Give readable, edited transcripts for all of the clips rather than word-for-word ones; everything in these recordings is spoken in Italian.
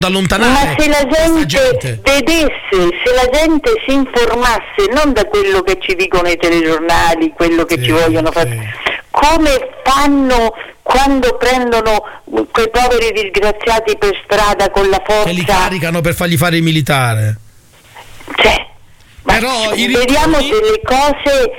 allontanare. Ma se la gente vedesse, se la gente si informasse non da quello che ci dicono i telegiornali, quello che ci vogliono fare, come fanno quando prendono quei poveri disgraziati per strada con la forza, che li caricano per fargli fare il militare. Cioè, però vediamo delle cose,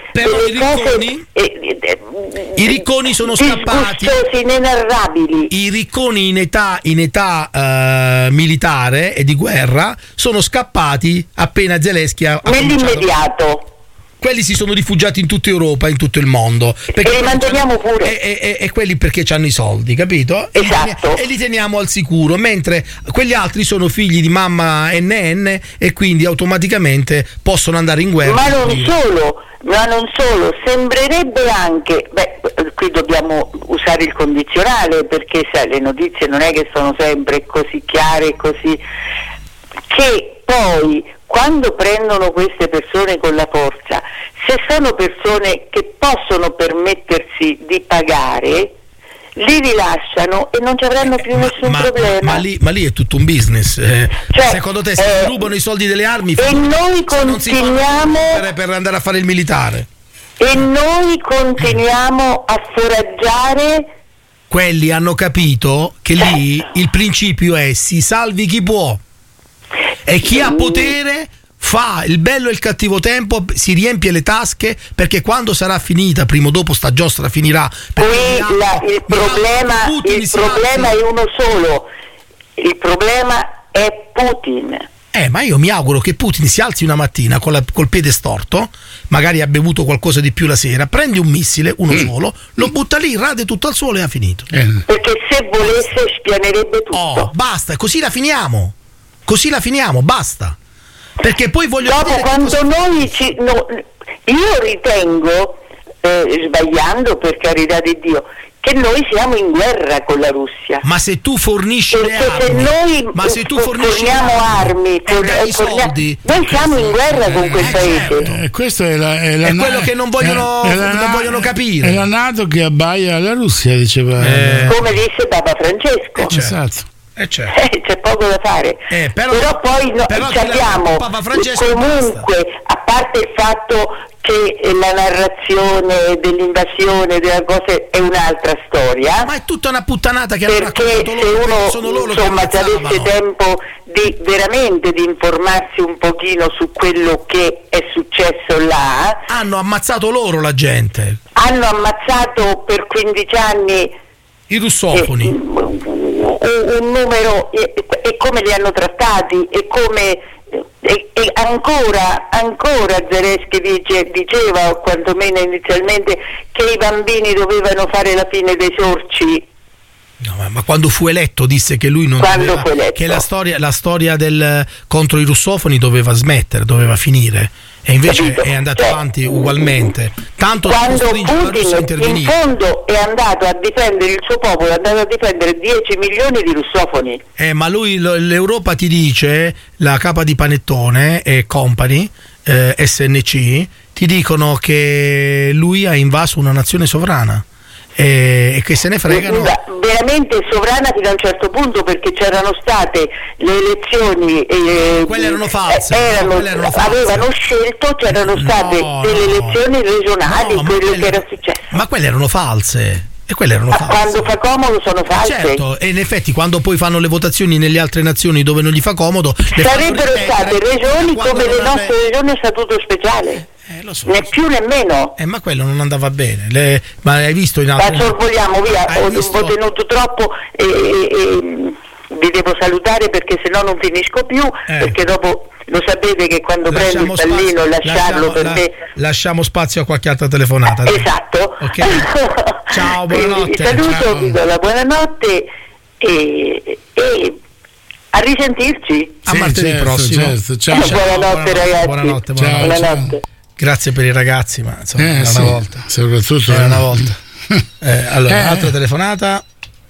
i ricconi sono scappati, inenarrabili. I ricconi in età militare e di guerra sono scappati appena Zelensky ha nell'immediato. Quelli si sono rifugiati in tutta Europa, in tutto il mondo. E li manteniamo pure. E quelli perché hanno i soldi, capito? Esatto. E li teniamo al sicuro, mentre quegli altri sono figli di mamma NN e quindi automaticamente possono andare in guerra. Ma non solo, sembrerebbe anche, qui dobbiamo usare il condizionale perché sai, le notizie non è che sono sempre così chiare, così, che poi quando prendono queste persone con la forza, se sono persone che possono permettersi di pagare, li rilasciano e non ci avranno più nessun problema. Ma lì è tutto un business. Secondo te se rubano i soldi delle armi e noi continuiamo per andare a fare il militare? E noi continuiamo a foraggiare. Quelli hanno capito che lì il principio è si salvi chi può. E chi ha potere fa il bello e il cattivo tempo, si riempie le tasche, perché quando sarà finita, prima o dopo sta giostra finirà. Il problema è uno solo, il problema è Putin. Ma io mi auguro che Putin si alzi una mattina col piede storto, magari ha bevuto qualcosa di più la sera, prende un missile, uno solo, lo butta lì, rade tutto al suolo e ha finito. Perché se volesse spianerebbe tutto. Basta, così la finiamo. Basta. Perché poi voglio dopo quando io ritengo, sbagliando per carità di Dio, che noi siamo in guerra con la Russia. Ma se tu fornisci le armi, se noi forniamo armi, soldi, noi siamo in guerra con quel paese. Questo è quello che non vogliono capire. È la NATO che abbaia alla Russia, diceva. Come disse Papa Francesco. Esatto. C'è poco da fare, però poi abbiamo comunque, a parte il fatto che la narrazione dell'invasione delle cose è un'altra storia, ma è tutta una puttanata che perché se uno insomma se avesse tempo di veramente di informarsi un pochino su quello che è successo là, hanno ammazzato loro la gente, hanno ammazzato per 15 anni i russofoni, un numero, e come li hanno trattati e come e ancora Zelensky diceva, o quantomeno inizialmente, che i bambini dovevano fare la fine dei sorci. No, ma quando fu eletto disse che lui non doveva, che la storia del contro i russofoni doveva smettere, doveva finire, e invece è andato avanti ugualmente, tanto quando Putin in fondo è andato a difendere il suo popolo, è andato a difendere 10 milioni di russofoni. Ma lui, l'Europa ti dice, la capa di Panettone e Company, SNC, ti dicono che lui ha invaso una nazione sovrana e che se ne fregano. Veramente sovrana fino a un certo punto, perché c'erano state le elezioni, quelle erano false, avevano scelto, c'erano state delle elezioni regionali, quello che era successo. Ma quelle erano false. E quelle erano false. Quando fa comodo sono false. Certo, e in effetti quando poi fanno le votazioni nelle altre nazioni dove non gli fa comodo, sarebbero state regioni come le nostre regioni a statuto speciale. Lo so, né più né meno. Ma quello non andava bene. Ma hai visto in altri... Ma sorvoliamo via, ho tenuto troppo e vi devo salutare, perché sennò non finisco più, perché dopo lo sapete che quando prendo il pallino lasciarlo per me. Lasciamo spazio a qualche altra telefonata. Esatto. Okay. Ciao, buonanotte. Vi saluto, vi do la buonanotte e a risentirci. A martedì prossimo. Certo. Ciao. Buonanotte ragazzi. Buonanotte. Buonanotte. Grazie per i ragazzi, ma insomma, era una volta. Soprattutto era una volta. Allora, altra telefonata.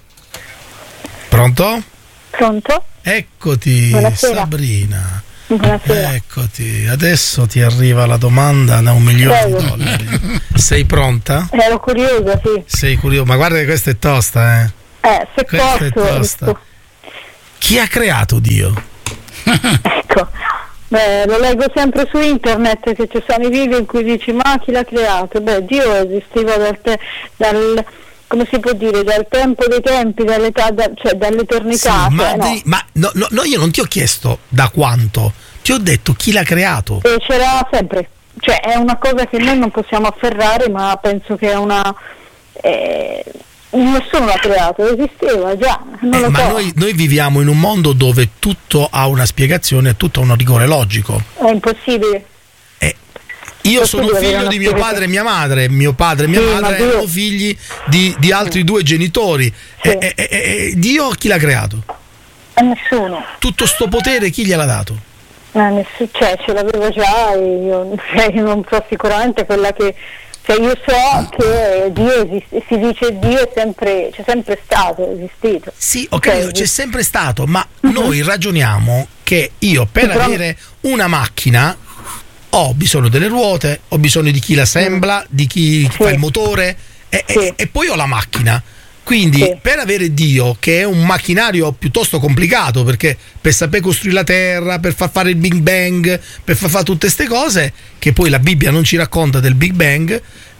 Pronto? Pronto? Eccoti. Buonasera. Sabrina. Buonasera. Eccoti, adesso ti arriva la domanda da $1 milione. Sei pronta? Ero curiosa, sì. Sei curiosa, ma guarda che questa è tosta, se questa posso. è tosta. Chi ha creato Dio? Ecco, lo leggo sempre su internet che ci sono i video in cui dici ma chi l'ha creato? Dio esisteva dal come si può dire, dal tempo dei tempi, cioè dall'eternità. Sì, cioè, no, io non ti ho chiesto da quanto, ti ho detto chi l'ha creato. C'era sempre, cioè è una cosa che noi non possiamo afferrare, ma penso che è una... nessuno l'ha creato, esisteva già, non lo ma so. noi viviamo in un mondo dove tutto ha una spiegazione, tutto ha un rigore logico. È impossibile. Io sono figlio di mio padre e mia madre, mio padre e mia madre erano figli di altri due genitori. Sì. Dio chi l'ha creato? Nessuno. Tutto sto potere chi gliel'ha dato? Cioè ce l'avevo già e io non so sicuramente quella che... Cioè io so che Dio esiste, si dice Dio c'è sempre stato, è esistito. Sì, ho capito, c'è sempre stato, ma noi ragioniamo che io per avere una macchina ho bisogno delle ruote, ho bisogno di chi l'assembla, di chi fa il motore e poi ho la macchina. Quindi per avere Dio, che è un macchinario piuttosto complicato, perché per saper costruire la terra, per far fare il Big Bang, per far fare tutte queste cose, che poi la Bibbia non ci racconta del Big Bang,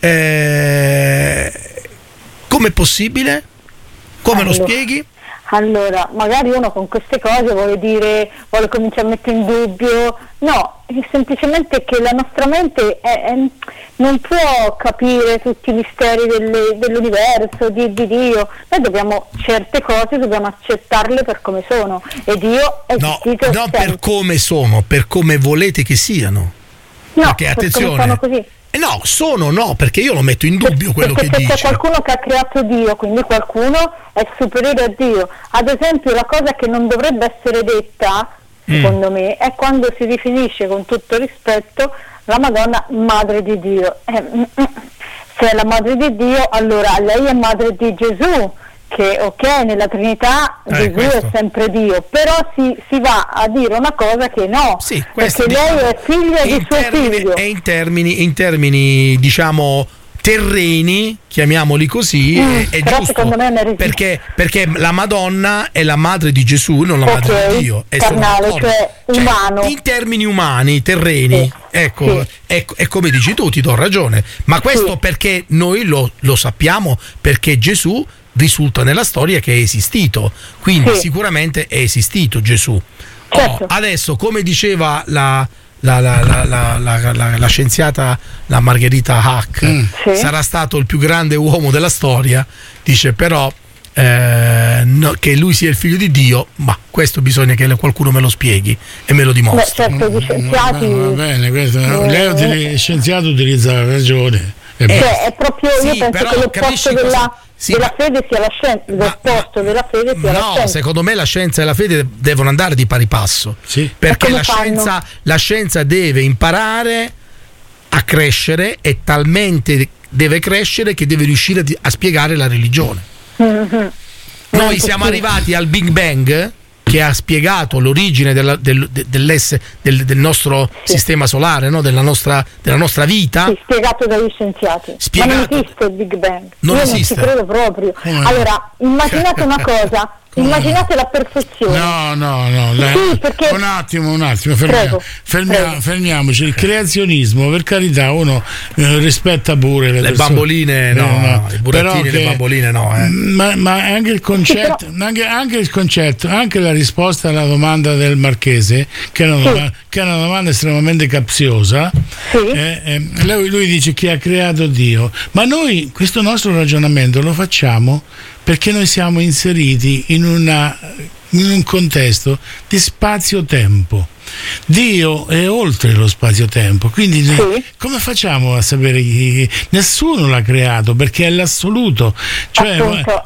com'è possibile? Come lo spieghi? Allora, magari uno con queste cose vuole cominciare a mettere in dubbio, no, è semplicemente che la nostra mente non può capire tutti i misteri dell'universo, di Dio. Noi certe cose dobbiamo accettarle per come sono, e Dio è esistito non per come sono, per come volete che siano. No, perché attenzione, sono così. No, perché io lo metto in dubbio quello che dice. C'è qualcuno che ha creato Dio, quindi qualcuno è superiore a Dio. Ad esempio, la cosa che non dovrebbe essere detta, secondo me, è quando si definisce con tutto rispetto la Madonna madre di Dio. Se è la madre di Dio, allora lei è madre di Gesù, che nella Trinità Gesù è sempre Dio, però si va a dire una cosa che no, perché lei è figlia di suo figlio. E in termini diciamo terreni, chiamiamoli così, è giusto, secondo me è perché la Madonna è la madre di Gesù, non la madre di Dio, carnale, cioè umano. In termini umani, terreni, ecco, è come dici tu, ti do ragione, ma questo perché noi lo sappiamo, perché Gesù risulta nella storia che è esistito, quindi sicuramente è esistito Gesù. Adesso, come diceva la scienziata, la Margherita Hack, sarà stato il più grande uomo della storia, dice, però che lui sia il figlio di Dio, ma questo bisogna che qualcuno me lo spieghi e me lo dimostri. Gli scienziati, va bene, questo, lei scienziato utilizza la ragione. È proprio, io penso che l'opposto della fede sia la scienza, l'opposto della fede sia la scienza. No, secondo me la scienza e la fede devono andare di pari passo, perché la scienza deve imparare a crescere, e talmente deve crescere che deve riuscire a spiegare la religione. Noi siamo arrivati al Big Bang, che ha spiegato l'origine del nostro sistema solare, no? della nostra vita. Sì, spiegato dagli scienziati. Ma non esiste il Big Bang. Io non ci credo proprio. Allora, immaginate una cosa. Immaginate la perfezione. No. Sì, perché... Un attimo, fermiamoci. Il creazionismo, per carità, uno rispetta pure le bamboline, i burattini, le bamboline, Ma anche il concetto, anche il concetto, anche la risposta alla domanda del Marchese, che è una domanda estremamente capziosa. Lui dice chi ha creato Dio, ma noi questo nostro ragionamento lo facciamo perché noi siamo inseriti in un contesto di spazio-tempo. Dio è oltre lo spazio-tempo, quindi come facciamo a sapere chi? Nessuno l'ha creato, perché è l'assoluto. Cioè,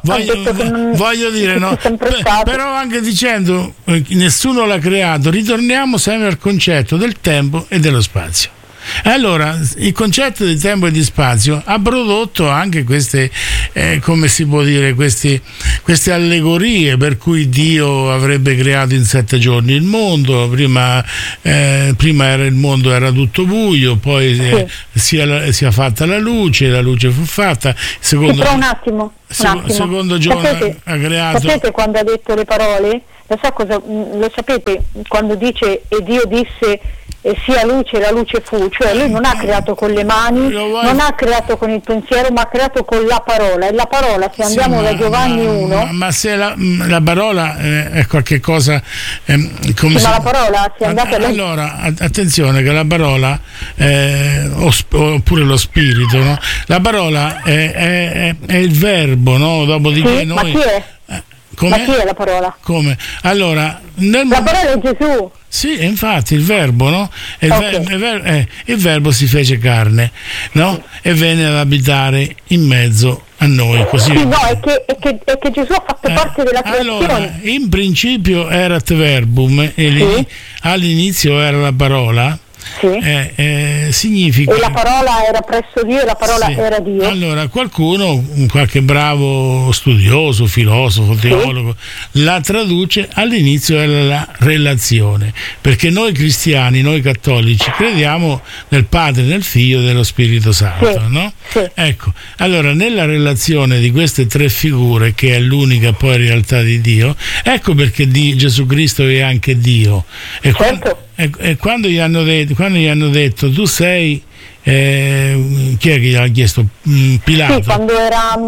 voglio dire, no, però anche dicendo nessuno l'ha creato, ritorniamo sempre al concetto del tempo e dello spazio. Allora, il concetto di tempo e di spazio ha prodotto anche queste, come si può dire, queste allegorie per cui Dio avrebbe creato in 7 giorni il mondo. Prima era il mondo, era tutto buio, poi si è fatta la luce fu fatta. Però un attimo. Secondo giorno ha creato. Sapete quando ha detto le parole? lo sapete quando dice e Dio disse sia luce e la luce fu, cioè lui non ha creato con le mani, non ha creato con il pensiero, ma ha creato con la parola, e la parola, se andiamo da Giovanni 1, ma se la parola è qualche cosa come ma la parola, se andate allora attenzione che la parola oppure lo spirito, no? La parola è il verbo, no? Dopodiché noi, ma chi è? Ma chi è la parola? Come? Allora, la parola è Gesù. Sì, infatti il verbo, no? Il verbo si fece carne, no? E venne ad abitare in mezzo a noi. Così. Sì, no, è che Gesù ha fatto parte della creazione. Allora, in principio erat verbum, e all'inizio era la parola. Sì. Significa, e la parola era presso Dio e la parola era Dio. Allora qualcuno, qualche bravo studioso, filosofo, teologo, la traduce all'inizio era la relazione, perché noi cristiani, noi cattolici crediamo nel Padre, nel Figlio e nello Spirito Santo, no? Sì. Ecco, allora nella relazione di queste tre figure, che è l'unica poi realtà di Dio, ecco perché Gesù Cristo è anche Dio. E quando gli hanno detto tu sei, chi è che gli ha chiesto? Pilato. Sì, quando era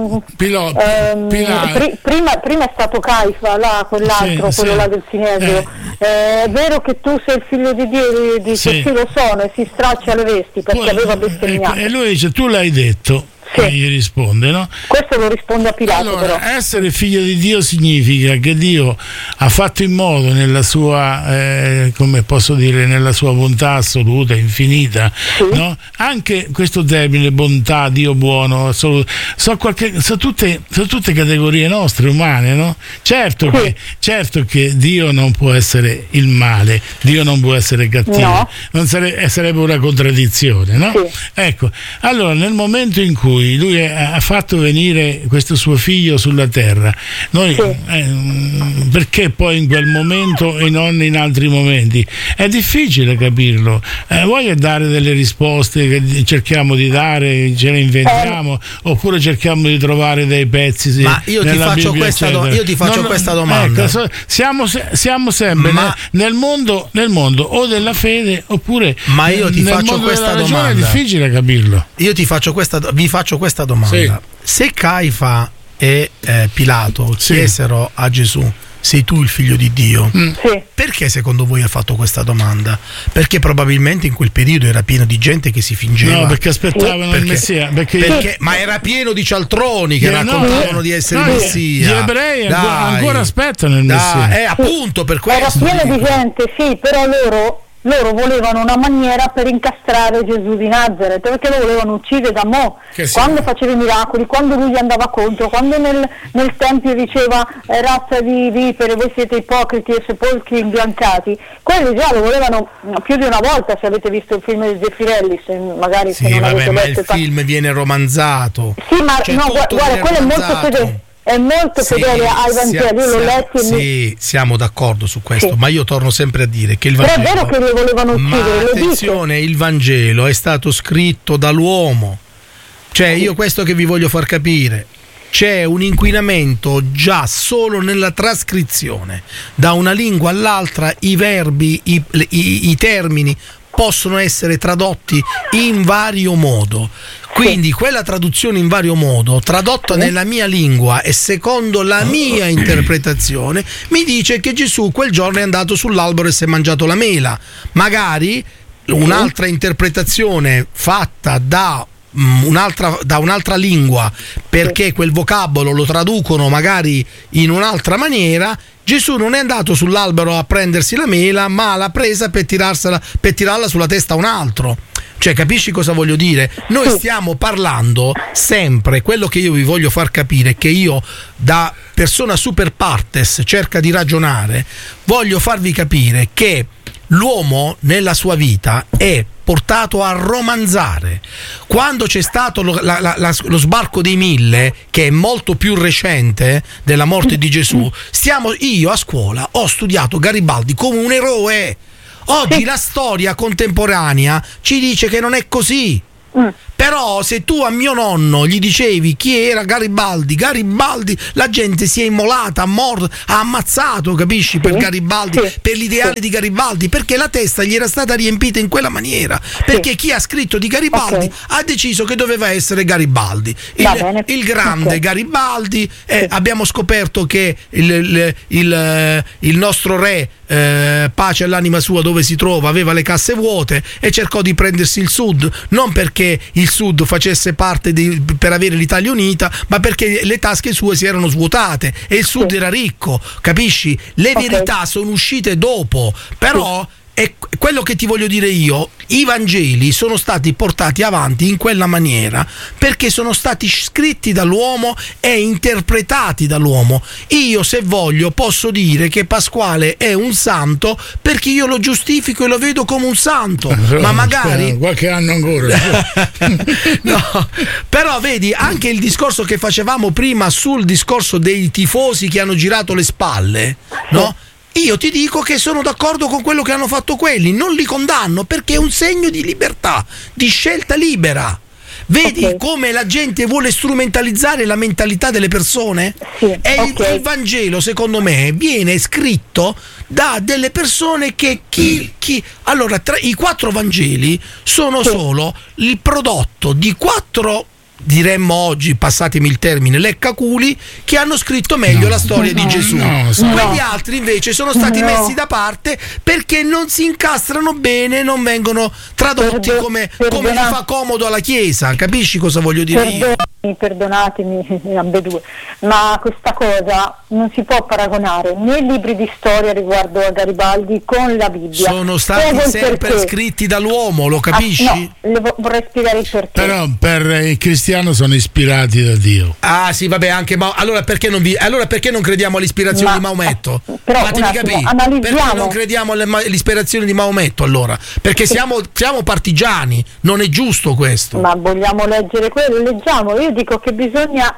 prima è stato Caifa, là, quell'altro, quello là del Sinesio. È vero che tu sei il figlio di Dio, dice sì lo sono, e si straccia le vesti perché aveva bestemmiato. E lui dice tu l'hai detto. Sì. Gli risponde, no? Questo lo risponde a Pilato. Allora, però essere figlio di Dio significa che Dio ha fatto in modo, nella sua come posso dire, nella sua bontà assoluta, infinita, no? Anche questo termine bontà, Dio buono, assoluto, sono tutte categorie nostre, umane, no? Certo che Dio non può essere il male, Dio non può essere cattivo, non sarebbe una contraddizione, no? Ecco, allora nel momento in cui lui ha fatto venire questo suo figlio sulla terra, noi perché poi in quel momento e non in altri momenti? È difficile capirlo. Voglio dare delle risposte che cerchiamo di dare, ce le inventiamo, oppure cerchiamo di trovare dei pezzi. Ma io ti faccio questa domanda. Ecco, siamo sempre nel mondo o della fede, oppure nel mondo della ragione. È difficile capirlo. Vi faccio questa domanda. Sì. Se Caifa e Pilato chiesero a Gesù sei tu il figlio di Dio, perché secondo voi ha fatto questa domanda? Perché probabilmente in quel periodo era pieno di gente che si fingeva, no, perché aspettavano il Messia, ma era pieno di cialtroni che raccontavano di essere il Messia. Gli ebrei ancora aspettano il Messia, appunto per questo era pieno di gente, però loro volevano una maniera per incastrare Gesù di Nazareth, perché lo volevano uccidere da quando faceva i miracoli, quando lui gli andava contro, quando nel tempio diceva razza di vipere, voi siete ipocriti e sepolcri imbiancati, quelli già lo volevano più di una volta. Se avete visto il film di Zeffirelli, se non avete letto, il film viene romanzato, ma guarda, quello è molto fedele. È molto fedele ai Vangeli, io l'ho letto. Sì, siamo d'accordo su questo, ma io torno sempre a dire che il Vangelo. Però è vero che lo volevano uccidere, attenzione, il Vangelo è stato scritto dall'uomo. Cioè, io questo che vi voglio far capire. C'è un inquinamento già solo nella trascrizione. Da una lingua all'altra i verbi, i termini possono essere tradotti in vario modo. Quindi quella traduzione in vario modo, tradotta nella mia lingua e secondo la mia interpretazione, mi dice che Gesù quel giorno è andato sull'albero e si è mangiato la mela. Magari un'altra interpretazione fatta da un'altra lingua, perché quel vocabolo lo traducono magari in un'altra maniera. Gesù non è andato sull'albero a prendersi la mela, ma l'ha presa per tirarla sulla testa a un altro. Cioè, capisci cosa voglio dire? Noi stiamo parlando sempre, quello che io vi voglio far capire, che io da persona super partes cerca di ragionare, voglio farvi capire che l'uomo nella sua vita è portato a romanzare. Quando c'è stato lo sbarco dei 1000, che è molto più recente della morte di Gesù, io a scuola ho studiato Garibaldi come un eroe. Oggi la storia contemporanea ci dice che non è così. Però se tu a mio nonno gli dicevi chi era Garibaldi, la gente si è immolata, ha ammazzato, capisci, per Garibaldi, per l'ideale di Garibaldi, perché la testa gli era stata riempita in quella maniera, perché chi ha scritto di Garibaldi ha deciso che doveva essere Garibaldi, il grande Garibaldi. Abbiamo scoperto che il nostro re, pace all'anima sua dove si trova, aveva le casse vuote e cercò di prendersi il Sud, non perché il Sud facesse parte per avere l'Italia unita, ma perché le tasche sue si erano svuotate e il Sud era ricco, capisci? Le verità sono uscite dopo, però è quello che ti voglio dire io, i Vangeli sono stati portati avanti in quella maniera perché sono stati scritti dall'uomo e interpretati dall'uomo. Io, se voglio, posso dire che Pasquale è un santo perché io lo giustifico e lo vedo come un santo, ma magari qualche anno ancora. No, però vedi anche il discorso che facevamo prima sul discorso dei tifosi che hanno girato le spalle, no? Io ti dico che sono d'accordo con quello che hanno fatto quelli, non li condanno perché è un segno di libertà, di scelta libera. Vedi come la gente vuole strumentalizzare la mentalità delle persone? Il Vangelo, secondo me, viene scritto da delle persone che allora, i 4 Vangeli sono solo il prodotto di 4, diremmo oggi, passatemi il termine, leccaculi che hanno scritto meglio la storia di Gesù. Quegli altri invece sono stati messi da parte perché non si incastrano bene, non vengono tradotti come gli fa comodo alla Chiesa. Capisci cosa voglio dire io? Perdonatemi ambedue, ma questa cosa non si può paragonare nei libri di storia riguardo a Garibaldi con la Bibbia. Sono stati sempre scritti dall'uomo, lo capisci? Vorrei spiegare il perché. Però per il cristiano sono ispirati da Dio. Ah sì, vabbè, anche allora perché non crediamo all'ispirazione di Maometto? Fatemi capire. Perché non crediamo all'ispirazione di Maometto allora? Perché siamo partigiani, non è giusto questo. Ma vogliamo leggere quello? Leggiamo. Io dico che bisogna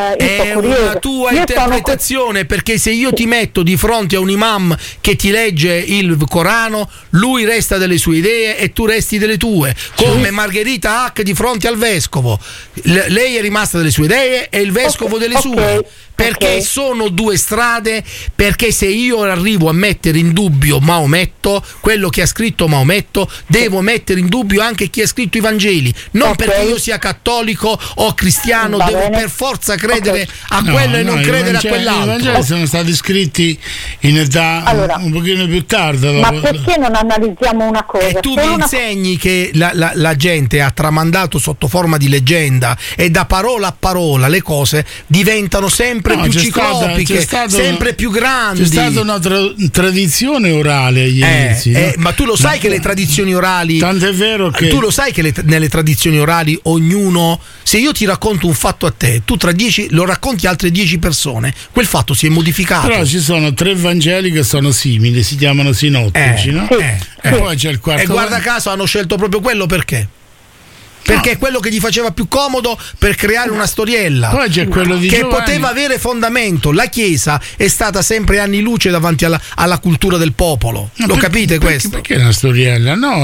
è una tua interpretazione, perché se io ti metto di fronte a un imam che ti legge il Corano, lui resta delle sue idee e tu resti delle tue, come Margherita Hack di fronte al vescovo. Lei è rimasta delle sue idee e il vescovo delle sue. Perché sono due strade, perché se io arrivo a mettere in dubbio Maometto, quello che ha scritto Maometto, devo mettere in dubbio anche chi ha scritto i Vangeli, non perché io sia cattolico o cristiano, devo per forza credere a quello e non credere a quell'altro. I Vangeli sono stati scritti in età un pochino più tarda. Ma perché non analizziamo una cosa? E tu mi insegni che la gente ha tramandato sotto forma di leggenda e da parola a parola le cose diventano sempre più ciclopiche, sempre più grandi. C'è stata una tradizione orale agli inizi, no? Ma tu lo sai che le tradizioni orali, tant'è vero che tu lo sai che nelle tradizioni orali ognuno, se io ti racconto un fatto a te, tu tra 10 lo racconti a altre 10 persone, quel fatto si è modificato. Però ci sono 3 Vangeli che sono simili, si chiamano sinottici, no? E poi c'è il quarto. E guarda caso hanno scelto proprio quello perché? Perché è quello che gli faceva più comodo per creare una storiella. Poi c'è quello di che Giovanni. Poteva avere fondamento. La Chiesa è stata sempre anni luce davanti alla cultura del popolo. Lo capite questo? Perché è una storiella? No,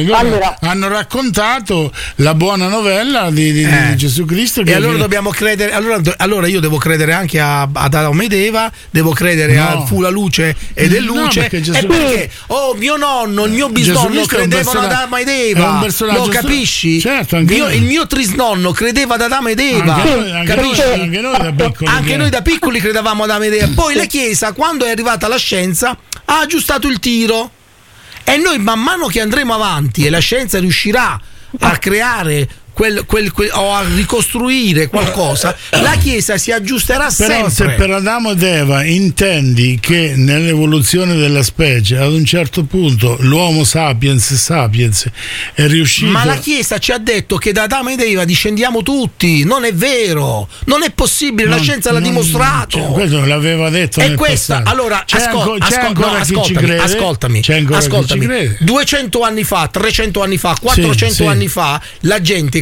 hanno raccontato la buona novella di Gesù Cristo. E allora dobbiamo credere. Allora io devo credere anche ad Adamo ed Eva, devo credere a fu la luce ed è luce. Perché mio nonno, il mio bisnonno credevano ad Adamo ed Eva. Lo capisci? Certo. Il mio trisnonno credeva ad Adamo ed Eva, anche noi da piccoli credevamo ad Adamo ed Eva. Poi la Chiesa, quando è arrivata la scienza, ha aggiustato il tiro e noi man mano che andremo avanti e la scienza riuscirà a creare o a ricostruire qualcosa, la Chiesa si aggiusterà sempre. Però se per Adamo ed Eva intendi che nell'evoluzione della specie ad un certo punto l'uomo sapiens è riuscito, ma la Chiesa ci ha detto che da Adamo ed Eva discendiamo tutti, non è vero, non è possibile, la scienza l'ha dimostrato. Questo l'aveva detto e questa passato. Allora ascoltami 200 anni fa, 300 anni fa, 400 anni fa la gente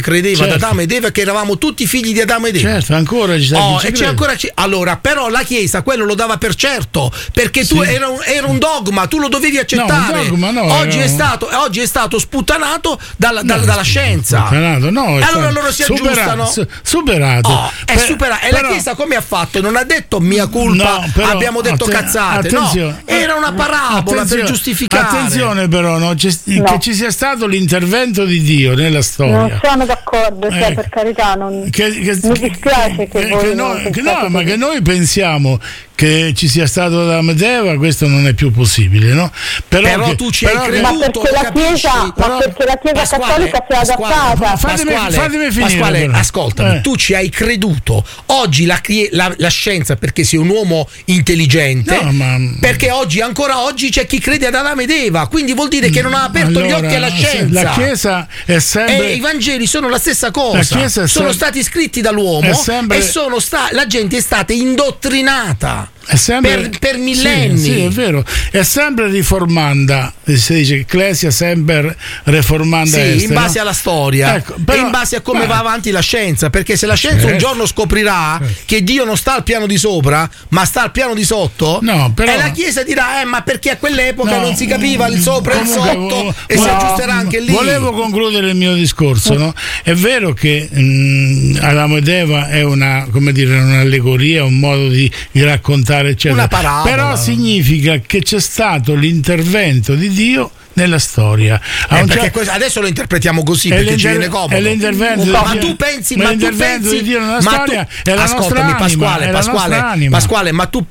credeva ad Certo. Adamo ed Eva che eravamo tutti figli di Adamo ed Eva. Certo, ancora ci sta chi ci e c'è crede. ancora allora, però la Chiesa quello lo dava per certo, perché tu Sì. era un dogma, tu lo dovevi accettare. un dogma no, oggi era- è stato sputtanato dalla scienza. Sputtanato, no, E è allora stato loro si superato, aggiustano. superato. Oh, è superato. E la però- Chiesa come ha fatto? Non ha detto mia colpa, No, però, abbiamo detto cazzate. attenzione. No, era una parabola per giustificare. Attenzione però, no, che ci sia stato l'intervento di Dio nella storia. Non sono d'accordo, cioè, Ecco. per carità, non mi dispiace che voi non no, pensiate ma così. che noi pensiamo che ci sia stato Adamo ed Eva, questo non è più possibile, no? Però che- tu ci hai però che- creduto. Ma perché la capisci? Chiesa, Però- perché la Chiesa Pasquale, cattolica si è adattata. Fatemi finire, Pasquale, però. ascoltami, tu ci hai creduto. Oggi la scienza, perché sei un uomo intelligente, No, ma- perché ancora oggi c'è chi crede ad Adamo ed Eva, quindi vuol dire che non ha aperto gli Allora, occhi alla scienza. La Chiesa è sempre E i Vangeli sono la stessa cosa, La Chiesa è sono sem- stati scritti dall'uomo è sempre- e la gente è stata indottrinata è sempre, per millenni. Sì, è vero, è sempre riformanda, si dice Ecclesia sempre reformanda Sì, est, in base no? alla storia Ecco, e però- in base a come ma- va avanti la scienza, perché se la scienza un Certo. giorno scoprirà che Dio non sta al piano di sopra ma sta al piano di sotto, No, però- e la Chiesa dirà ma perché a quell'epoca No, non si capiva il sopra e il comunque, sotto e si no, aggiusterà anche lì. Volevo concludere il mio discorso, no? È vero che Adamo ed Eva è un'allegoria, un modo di raccontare, eccetera. Una parabola. Però significa che c'è stato l'intervento di Dio nella storia. Perché adesso lo interpretiamo così perché ci viene comodo. È l'intervento di ma Dio- tu pensi, ma ma tu l'intervento pensi di Dio nella ma storia tu- è la nostra ascoltami, anima, è la nostra anima. Pasquale, ma tu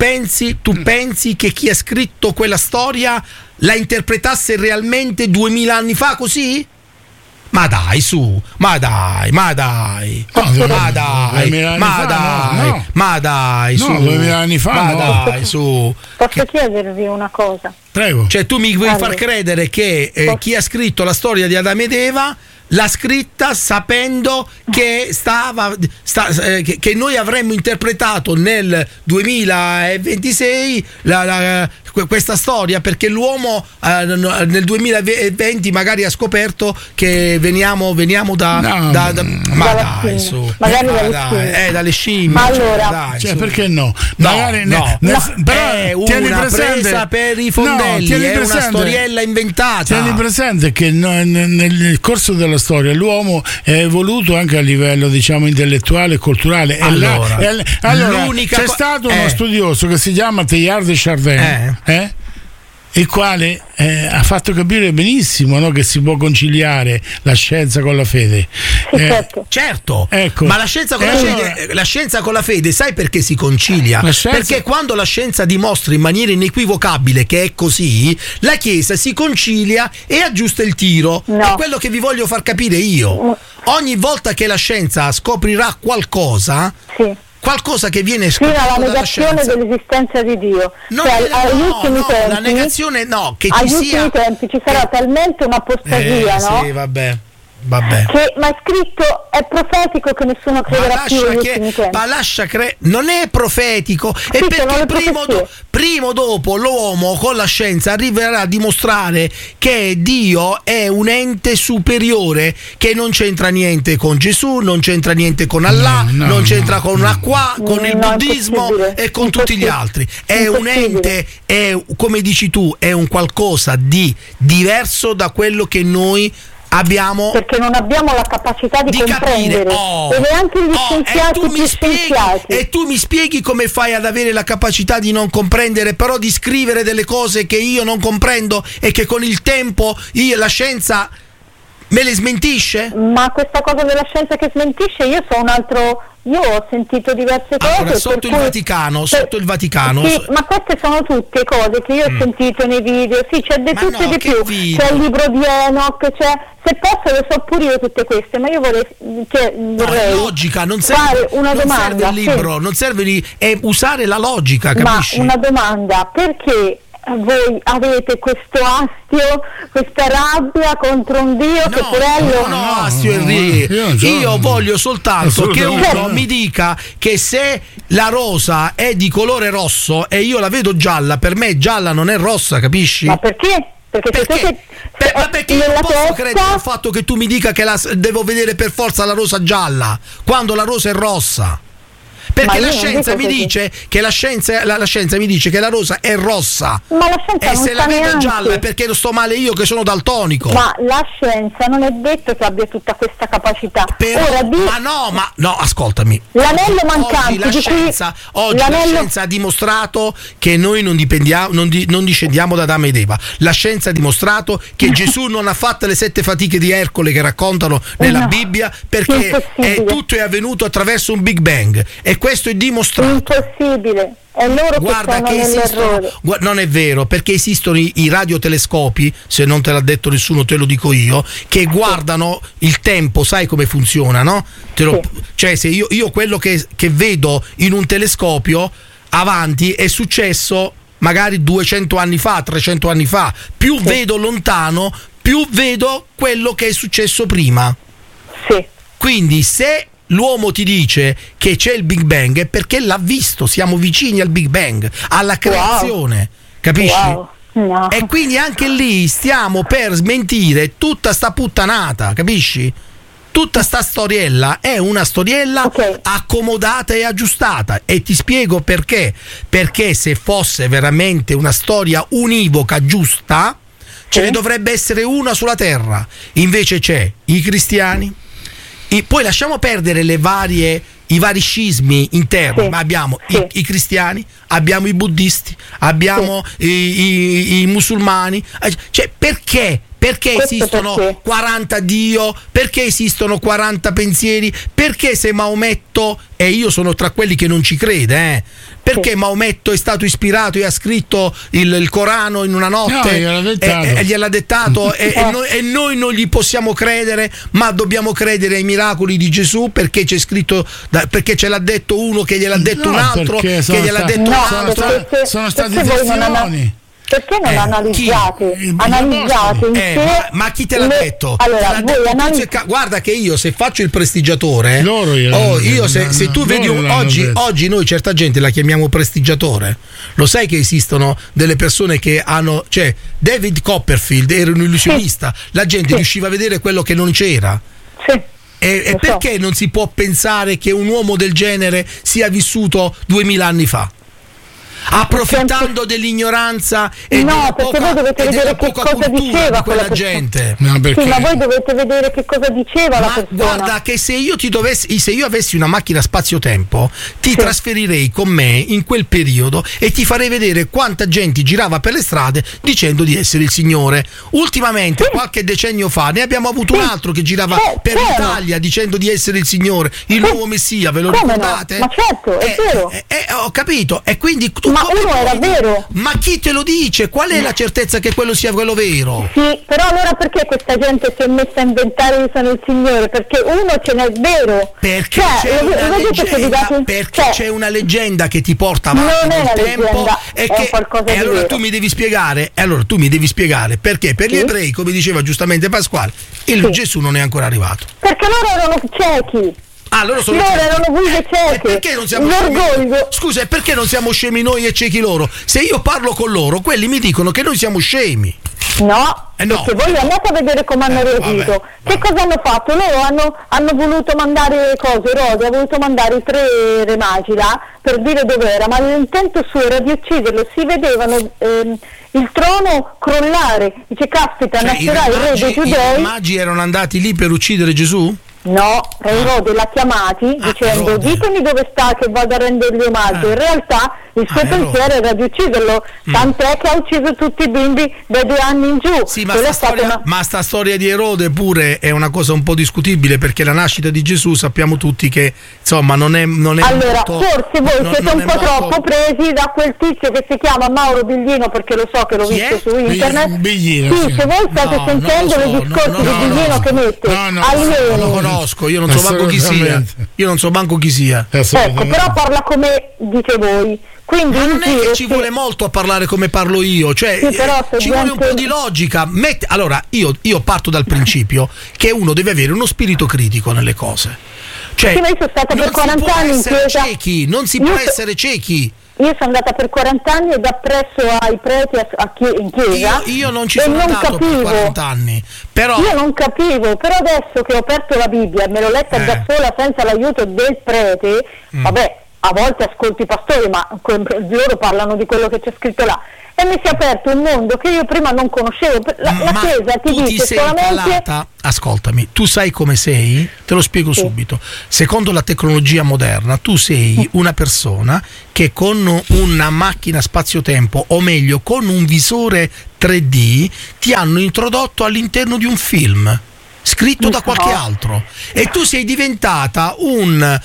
pensi che chi ha scritto quella storia la interpretasse realmente 2000 anni fa così? Ma dai, su, ma dai, No, 2000 anni fa ma no. dai, su. Posso chiedervi una cosa? Prego. Cioè tu mi vuoi Allora. far credere che chi ha scritto la storia di Adamo ed Eva l'ha scritta sapendo che che noi avremmo interpretato nel 2026 questa storia, perché l'uomo nel 2020 magari ha scoperto che veniamo da No, ma dalla dai, scimmia. su, Magari ma dalle dai, scimmie. dalle scimmie, Allora. dai, Cioè, su. perché no? No, Magari no. però È tieni una presente- presa per i fondelli, tieni è una presente- storiella inventata. Tieni presente che nel corso della storia l'uomo è evoluto anche a livello, diciamo, intellettuale e culturale. Allora, l'unica c'è stato uno eh. studioso che si chiama Teilhard de Chardin, il quale ha fatto capire benissimo, no, che si può conciliare la scienza con la fede. Sì, certo. Certo, Ecco. ma la scienza con la fede, sai perché si concilia? La scienza- Perché quando la scienza dimostra in maniera inequivocabile che è così, la Chiesa si concilia e aggiusta il tiro. No. È quello che vi voglio far capire io. Ogni volta che la scienza scoprirà qualcosa che viene Fino scoperto alla dalla negazione scienza, dell'esistenza di Dio. No, Cioè, agli ultimi tempi, la negazione no, che ci agli sia ultimi tempi ci sarà talmente un'apostasia, no? Sì, vabbè. Ma è scritto, è profetico che nessuno crederà più negli ultimi tempi. Ma lascia non è profetico, è Sì, sono perché le prima o dopo l'uomo con la scienza arriverà a dimostrare che Dio è un ente superiore che non c'entra niente con Gesù, non c'entra niente con Allah, non c'entra con l'acqua, con il No, buddismo impossibile. e con tutti gli altri. È un Impossibile. ente, è, come dici tu, è un qualcosa di diverso da quello che noi abbiamo, perché non abbiamo la capacità di comprendere, capire. e neanche gli scienziati più scienziati. E tu mi spieghi come fai ad avere la capacità di non comprendere, però di scrivere delle cose che io non comprendo e che con il tempo la scienza me le smentisce? Ma questa cosa della scienza che smentisce, io ho sentito diverse cose. Allora, sotto il Vaticano, Sì, ma queste sono tutte cose che io ho sentito nei video. Sì, c'è di tutto e di più. video? C'è il libro di Enoch, se posso le so pure io tutte queste, ma io vorrei logica, non serve, fare una non domanda. serve il libro, non serve è usare la logica, capisci? Ma una domanda, perché voi avete questo astio, questa rabbia contro un Dio che purello? No, astio Enrico. Io voglio soltanto che uno mi dica che se la rosa è di colore rosso e io la vedo gialla, per me gialla non è rossa, capisci? Ma perché? Perché io non posso credere al fatto che tu mi dica che devo vedere per forza la rosa gialla quando la rosa è rossa. Perché la scienza mi dice che la scienza mi dice che la rosa è rossa. Ma la scienza e non se la vedo neanche gialla è perché sto male io che sono daltonico. Ma la scienza non è detto che abbia tutta questa capacità. Però, no, ascoltami. L'anello mancante la scienza ha dimostrato che noi non discendiamo da Adamo ed Eva. La scienza ha dimostrato che Gesù non ha fatto le 7 fatiche di Ercole che raccontano nella Bibbia, perché tutto è avvenuto attraverso un Big Bang. E questo è dimostrato. Impossibile. È loro che esistono. Non è vero, perché esistono i radiotelescopi, se non te l'ha detto nessuno te lo dico io, che guardano il tempo, sai come funziona, no? Cioè, se io quello che vedo in un telescopio avanti è successo magari 200 anni fa, 300 anni fa. Più vedo lontano, più vedo quello che è successo prima. Sì. Quindi se l'uomo ti dice che c'è il Big Bang è perché l'ha visto, siamo vicini al Big Bang, alla creazione, capisci? Wow. No. E quindi anche lì stiamo per smentire tutta sta puttanata, capisci? Tutta sta storiella è una storiella accomodata e aggiustata, e ti spiego perché. Perché se fosse veramente una storia univoca, giusta, ce ne dovrebbe essere una sulla terra. Invece c'è i cristiani. Poi lasciamo perdere i vari scismi interni, ma abbiamo i cristiani, abbiamo i buddisti, abbiamo i musulmani. Cioè, perché esistono 40 Dio? Perché esistono 40 pensieri? Perché se Maometto, e io sono tra quelli che non ci crede, perché Maometto è stato ispirato e ha scritto il Corano in una notte e gliel'ha dettato e noi non gli possiamo credere, ma dobbiamo credere ai miracoli di Gesù perché c'è scritto, perché ce l'ha detto uno che gliel'ha detto un altro che gliel'ha detto un altro. Sono state lezioni. Perché non analizzate in sé? Ma chi te l'ha detto? Allora, guarda che io se faccio il prestigiatore, se tu vedi oggi noi certa gente la chiamiamo prestigiatore. Lo sai che esistono delle persone che hanno, cioè David Copperfield era un illusionista, la gente riusciva a vedere quello che non c'era. E perché non si può pensare che un uomo del genere sia vissuto 2000 anni fa? Approfittando dell'ignoranza e perché voi dovete vedere che cosa diceva quella gente. Ma voi dovete vedere che cosa diceva la persona. Guarda che se io avessi una macchina spazio-tempo, ti trasferirei con me in quel periodo e ti farei vedere quanta gente girava per le strade dicendo di essere il Signore. Ultimamente, qualche decennio fa, ne abbiamo avuto un altro che girava per l'Italia dicendo di essere il Signore, il nuovo Messia, ve lo ricordate? Ma certo, è vero. Ho capito, e quindi ma uno era vero. Ma chi te lo dice? Qual è la certezza che quello sia quello vero? Sì, però allora perché questa gente si è messa a inventare io sono il Signore? Perché uno ce n'è vero. Perché c'è una leggenda che ti porta avanti nel tempo e allora tu mi devi spiegare. Perché per gli ebrei, come diceva giustamente Pasquale, Gesù non è ancora arrivato. Perché loro erano ciechi. Loro erano guide cieche. Perché non siamo scemi? Scusa, e perché non siamo scemi noi e ciechi loro? Se io parlo con loro, quelli mi dicono che noi siamo scemi. No, perché voi andate a vedere come hanno reagito. Che cosa hanno fatto? Loro hanno voluto mandare Erode ha voluto mandare i 3 re magi là per dire dov'era, ma l'intento suo era di ucciderlo. Si vedevano il trono crollare. Dice, caspita, nascerà il re dei giudei. I magi erano andati lì per uccidere Gesù? No, Erode l'ha chiamati dicendo ditemi dove sta che vado a rendergli omaggio. In realtà il suo pensiero era di ucciderlo, tant'è che ha ucciso tutti i bimbi dai 2 anni in giù. Sì, ma sta storia di Erode pure è una cosa un po' discutibile, perché la nascita di Gesù sappiamo tutti che insomma non è allora molto, forse voi siete un po' troppo presi da quel tizio che si chiama Mauro Biglino, perché lo so che l'ho visto su internet. Biglino, sì, se voi state sentendo i discorsi di Biglino che mette non lo conosco, io non so manco chi sia. Ecco, però parla come dite voi. Quindi ma non è che ci vuole molto a parlare come parlo io, cioè ci vuole un po' di logica. Allora io parto dal principio che uno deve avere uno spirito critico nelle cose. Cioè, ma io sono stata per 40 anni in chiesa. Non si può essere ciechi. io sono andata per 40 anni ed appresso ai preti in chiesa. Io non ci sono andato per 40 anni, però io non capivo, però adesso che ho aperto la Bibbia e me l'ho letta da sola senza l'aiuto del prete, vabbè, a volte ascolto i pastori, ma loro parlano di quello che c'è scritto là, e mi si è aperto un mondo che io prima non conoscevo. La Chiesa ti dice solamente calata. Ascoltami, tu sai come sei? Te lo spiego subito. Secondo la tecnologia moderna, tu sei una persona che con una macchina spazio-tempo, o meglio con un visore 3D, ti hanno introdotto all'interno di un film scritto da qualche altro, e tu sei diventata un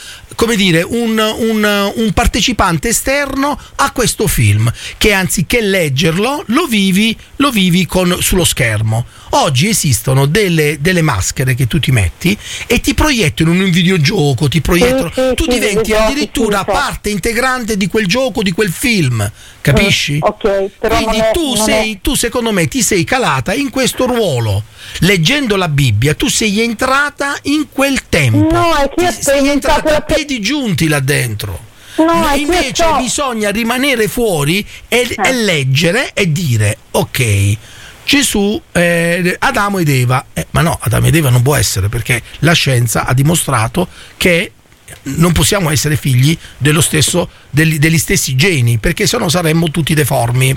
partecipante esterno a questo film, che anziché leggerlo lo vivi sullo schermo. Oggi esistono delle maschere che tu ti metti e ti proiettano in un videogioco, tu diventi addirittura parte integrante di quel gioco, di quel film, capisci? Ok, però quindi tu secondo me ti sei calata in questo ruolo. Leggendo la Bibbia tu sei entrata in quel tempo. No, è che io sei entrata a piedi giunti là dentro. No, invece bisogna rimanere fuori e leggere e dire: ok, Gesù, Adamo ed Eva, ma no, Adamo ed Eva non può essere, perché la scienza ha dimostrato che non possiamo essere figli degli stessi geni, perché sennò saremmo tutti deformi.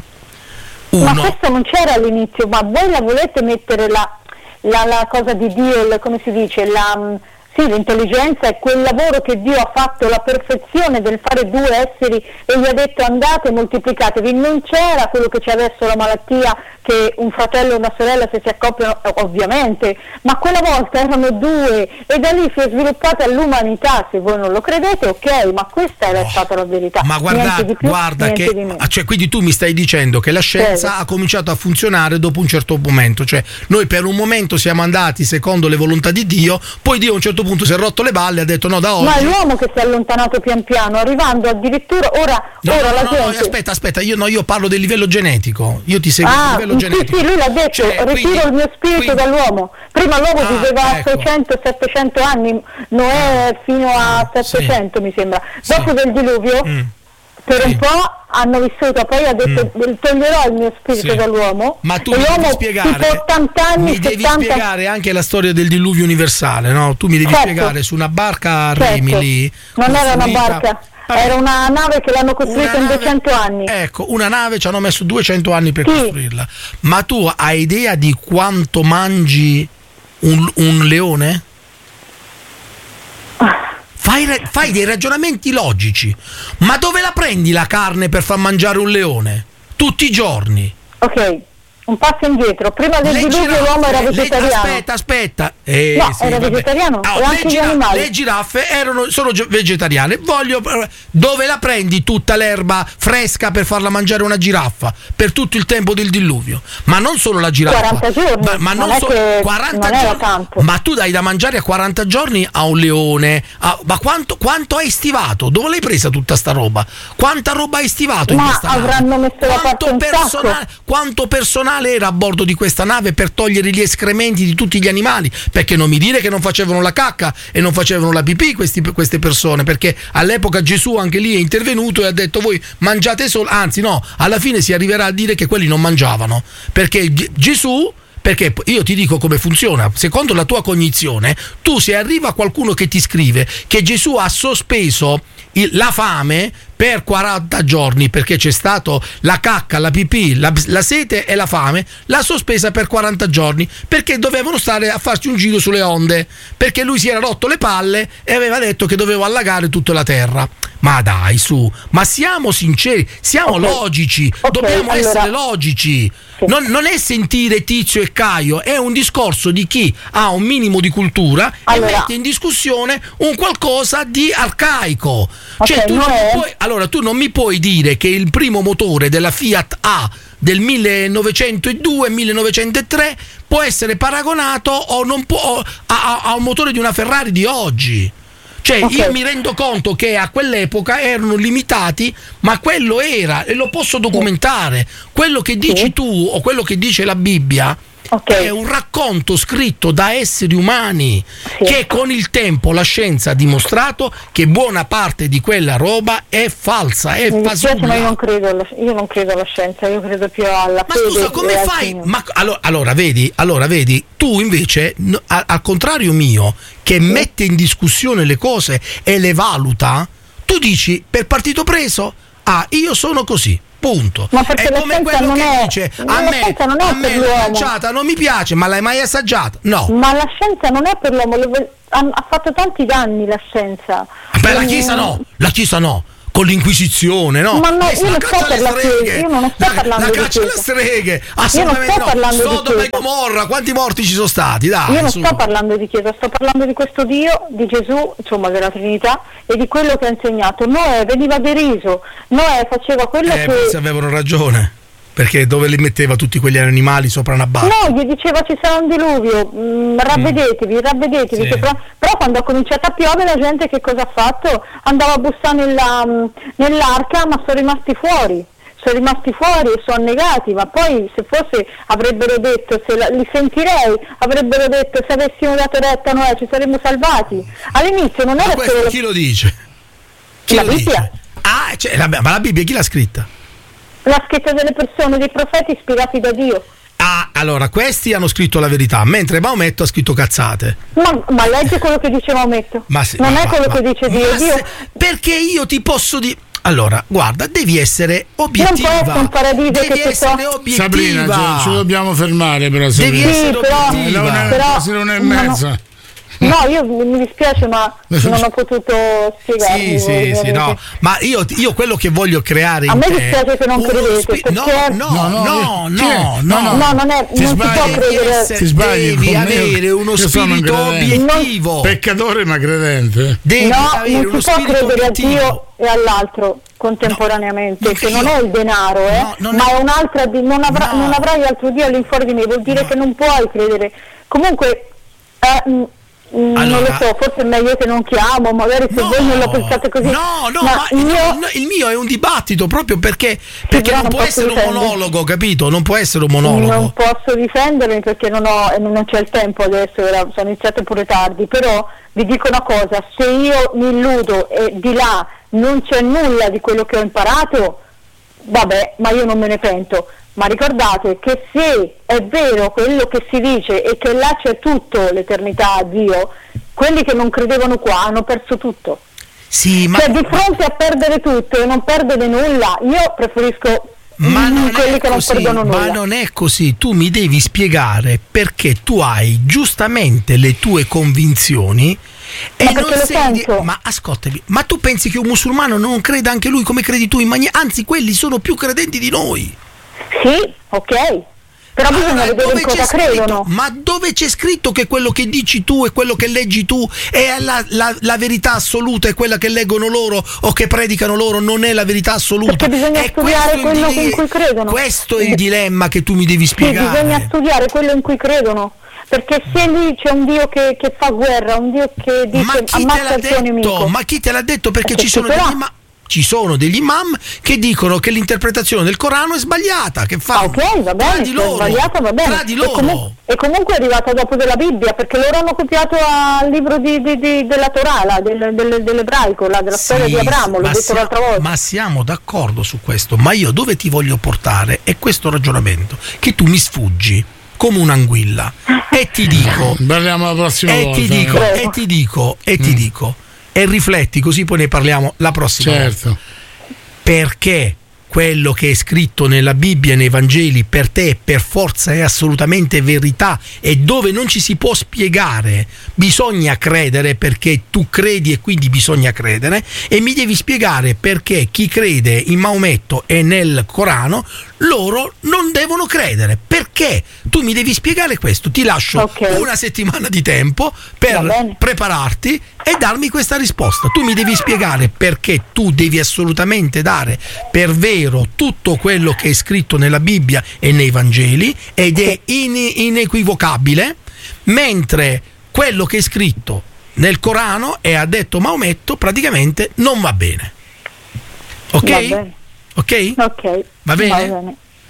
Ma questo non c'era all'inizio, ma voi la volete mettere la cosa di Dio, come si dice, l'intelligenza è quel lavoro che Dio ha fatto, la perfezione del fare due esseri, e gli ha detto andate e moltiplicatevi. Non c'era quello che c'è adesso, la malattia, che un fratello e una sorella se si accoppiano, ovviamente, ma quella volta erano due, e da lì si è sviluppata l'umanità. Se voi non lo credete, ok, ma questa era stata la verità. Ma guarda che quindi tu mi stai dicendo che la scienza ha cominciato a funzionare dopo un certo momento, cioè noi per un momento siamo andati secondo le volontà di Dio, poi Dio a un certo punto si è rotto le balle e ha detto no, da oggi. Ma è l'uomo che si è allontanato pian piano, arrivando addirittura aspetta, io parlo del livello genetico. Io ti seguo sul livello genetico. Sì, lui l'ha detto, ritiro il mio spirito dall'uomo. Prima l'uomo viveva a 600-700 anni, Noè fino a 700 mi sembra. Dopo del diluvio per un po' hanno vissuto, poi ha detto toglierò il mio spirito dall'uomo, ma tu mi devi spiegare, tipo 80 anni, mi devi spiegare anche la storia del diluvio universale, no? Tu mi devi spiegare su una barca a Remi lì, non era una barca, era una nave che l'hanno costruita in 200 anni. Ecco, una nave ci hanno messo 200 anni per costruirla. Ma tu hai idea di quanto mangi un leone? Fai dei ragionamenti logici. Ma dove la prendi la carne per far mangiare un leone? Tutti i giorni. Ok, un passo indietro. Prima del diluvio l'uomo era vegetariano. Aspetta. Era vegetariano. E anche gli animali. Le giraffe sono vegetariane. Dove la prendi tutta l'erba fresca per farla mangiare una giraffa per tutto il tempo del diluvio? Ma non solo la giraffa. 40 giorni. Ma non solo 40 non giorni. Tanto. Ma tu dai da mangiare a 40 giorni a un leone. Ma quanto hai stivato? Dove l'hai presa tutta sta roba? Quanta roba hai stivato in questa nave? Avranno messo da parte un sacco. Quanto personale era a bordo di questa nave per togliere gli escrementi di tutti gli animali? Perché non mi dire che non facevano la cacca e non facevano la pipì queste persone, perché all'epoca Gesù anche lì è intervenuto e ha detto voi mangiate solo, anzi no, alla fine si arriverà a dire che quelli non mangiavano, perché Gesù, perché io ti dico come funziona, secondo la tua cognizione, tu se arriva qualcuno che ti scrive che Gesù ha sospeso la fame per 40 giorni perché c'è stato la cacca, la pipì, la sete e la fame, l'ha sospesa per 40 giorni perché dovevano stare a farci un giro sulle onde, perché lui si era rotto le palle e aveva detto che doveva allagare tutta la terra. Ma dai, su, ma siamo sinceri, siamo logici, dobbiamo essere logici. Non è sentire Tizio e Caio, è un discorso di chi ha un minimo di cultura e mette in discussione un qualcosa di arcaico. Cioè, tu non mi puoi dire che il primo motore della Fiat A del 1902-1903 può essere paragonato o non può a un motore di una Ferrari di oggi. Cioè io mi rendo conto che a quell'epoca erano limitati, ma quello era, e lo posso documentare, quello che dici tu o quello che dice la Bibbia è un racconto scritto da esseri umani, che con il tempo la scienza ha dimostrato che buona parte di quella roba è falsa, è fasulla. Ma io non credo alla scienza, io credo più alla fede. Ma scusa, come fai? Ma allora vedi, tu invece al contrario mio, che mette in discussione le cose e le valuta, tu dici per partito preso, io sono così. Punto. Ma perché è come quello che dice a me l'assaggiata non mi piace, ma l'hai mai assaggiata? No. Ma la scienza non è per l'uomo, ha fatto tanti danni la scienza. Beh, la Chiesa no. Con l'Inquisizione, no? Ma no, io non sto per la Chiesa, io non sto parlando di Chiesa. La caccia alle streghe, assolutamente no. Sodoma e Gomorra, quanti morti ci sono stati? Dai, io non sto parlando di Chiesa, sto parlando di questo Dio, di Gesù, insomma della Trinità, e di quello che ha insegnato. Noè veniva deriso, Noè faceva quello che... Forse avevano ragione. Perché dove li metteva tutti quegli animali sopra una barca? No, gli diceva ci sarà un diluvio, ravvedetevi. Sì. Però quando ha cominciato a piovere la gente che cosa ha fatto? Andava a bussare nell'arca, ma sono rimasti fuori e sono annegati, ma poi se fosse avrebbero detto, li sentirei, avrebbero detto se avessimo dato retta noi ci saremmo salvati. All'inizio non era solo... Chi lo dice? La Bibbia. Ma la Bibbia chi l'ha scritta? La scritta delle persone, dei profeti ispirati da Dio. Allora, questi hanno scritto la verità, mentre Maometto ha scritto cazzate. Ma legge quello che dice Maometto. Non è quello che dice Dio. Perché io ti posso dire... Allora, guarda, devi essere obiettiva. Non può essere un paradiso devi essere obiettiva. Sabrina, ci dobbiamo fermare però. Devi essere obiettiva. Però, è mezza. No, io mi dispiace, ma non ho potuto spiegarmi. Sì, no. Ma io quello che voglio creare a me dispiace che non credete. No, non è. Non si può credere. Si sbagli. Devi avere uno spirito obiettivo. Peccatore ma credente. Non si può credere a Dio e all'altro contemporaneamente, che non è il denaro, ma è un'altra. Non avrai altro Dio all'infuori di me. Vuol dire che non puoi credere. Comunque. Allora, non lo so, forse è meglio che non chiamo, magari se voi non lo pensate così. Il mio è un dibattito proprio perché non può essere un monologo, capito? Non può essere un monologo. Non posso difendermi perché non c'è il tempo adesso, sono iniziate pure tardi, però vi dico una cosa, se io mi illudo e di là non c'è nulla di quello che ho imparato, vabbè, ma io non me ne pento. Ma ricordate che se è vero quello che si dice e che là c'è tutto, l'eternità a Dio, quelli che non credevano qua hanno perso tutto. Sì, ma... Cioè di fronte a perdere tutto e non perdere nulla, io preferisco quelli che non perdono nulla. Ma non è così, tu mi devi spiegare perché tu hai giustamente le tue convinzioni e non sei ma ascoltami, ma tu pensi che un musulmano non creda anche lui come credi tu, anzi quelli sono più credenti di noi. Sì, ok, però bisogna vedere in cosa credono. Ma dove c'è scritto che quello che dici tu e quello che leggi tu è la verità assoluta e quella che leggono loro o che predicano loro non è la verità assoluta? Perché bisogna studiare quello in cui credono. Questo è il dilemma che tu mi devi spiegare. Sì, bisogna studiare quello in cui credono. Perché se lì c'è un Dio che fa guerra, un Dio che dice ammazza il tuo nemico. Ma chi te l'ha detto? Perché ci sono degli imam che dicono che l'interpretazione del Corano è sbagliata, che fa va bene, tra di loro, sbagliata, va bene. Tra di loro. E comunque è arrivata dopo della Bibbia, perché loro hanno copiato al libro della Torah, dell'ebraico, della storia di Abramo, l'ho detto l'altra volta. Ma siamo d'accordo su questo, ma io dove ti voglio portare è questo ragionamento, che tu mi sfuggi come un'anguilla e ti dico parliamo la prossima volta. Ti dico e rifletti, così poi ne parliamo la prossima volta. Perché quello che è scritto nella Bibbia e nei Vangeli per te per forza è assolutamente verità, e dove non ci si può spiegare bisogna credere perché tu credi e quindi bisogna credere, e mi devi spiegare perché chi crede in Maometto e nel Corano loro non devono credere, perché tu mi devi spiegare questo. Ti lascio una settimana di tempo per prepararti e darmi questa risposta. Tu mi devi spiegare perché tu devi assolutamente dare per vero tutto quello che è scritto nella Bibbia e nei Vangeli ed è inequivocabile, mentre quello che è scritto nel Corano e ha detto Maometto praticamente non va bene. Ok? Va bene. Ok? Ok. Va bene?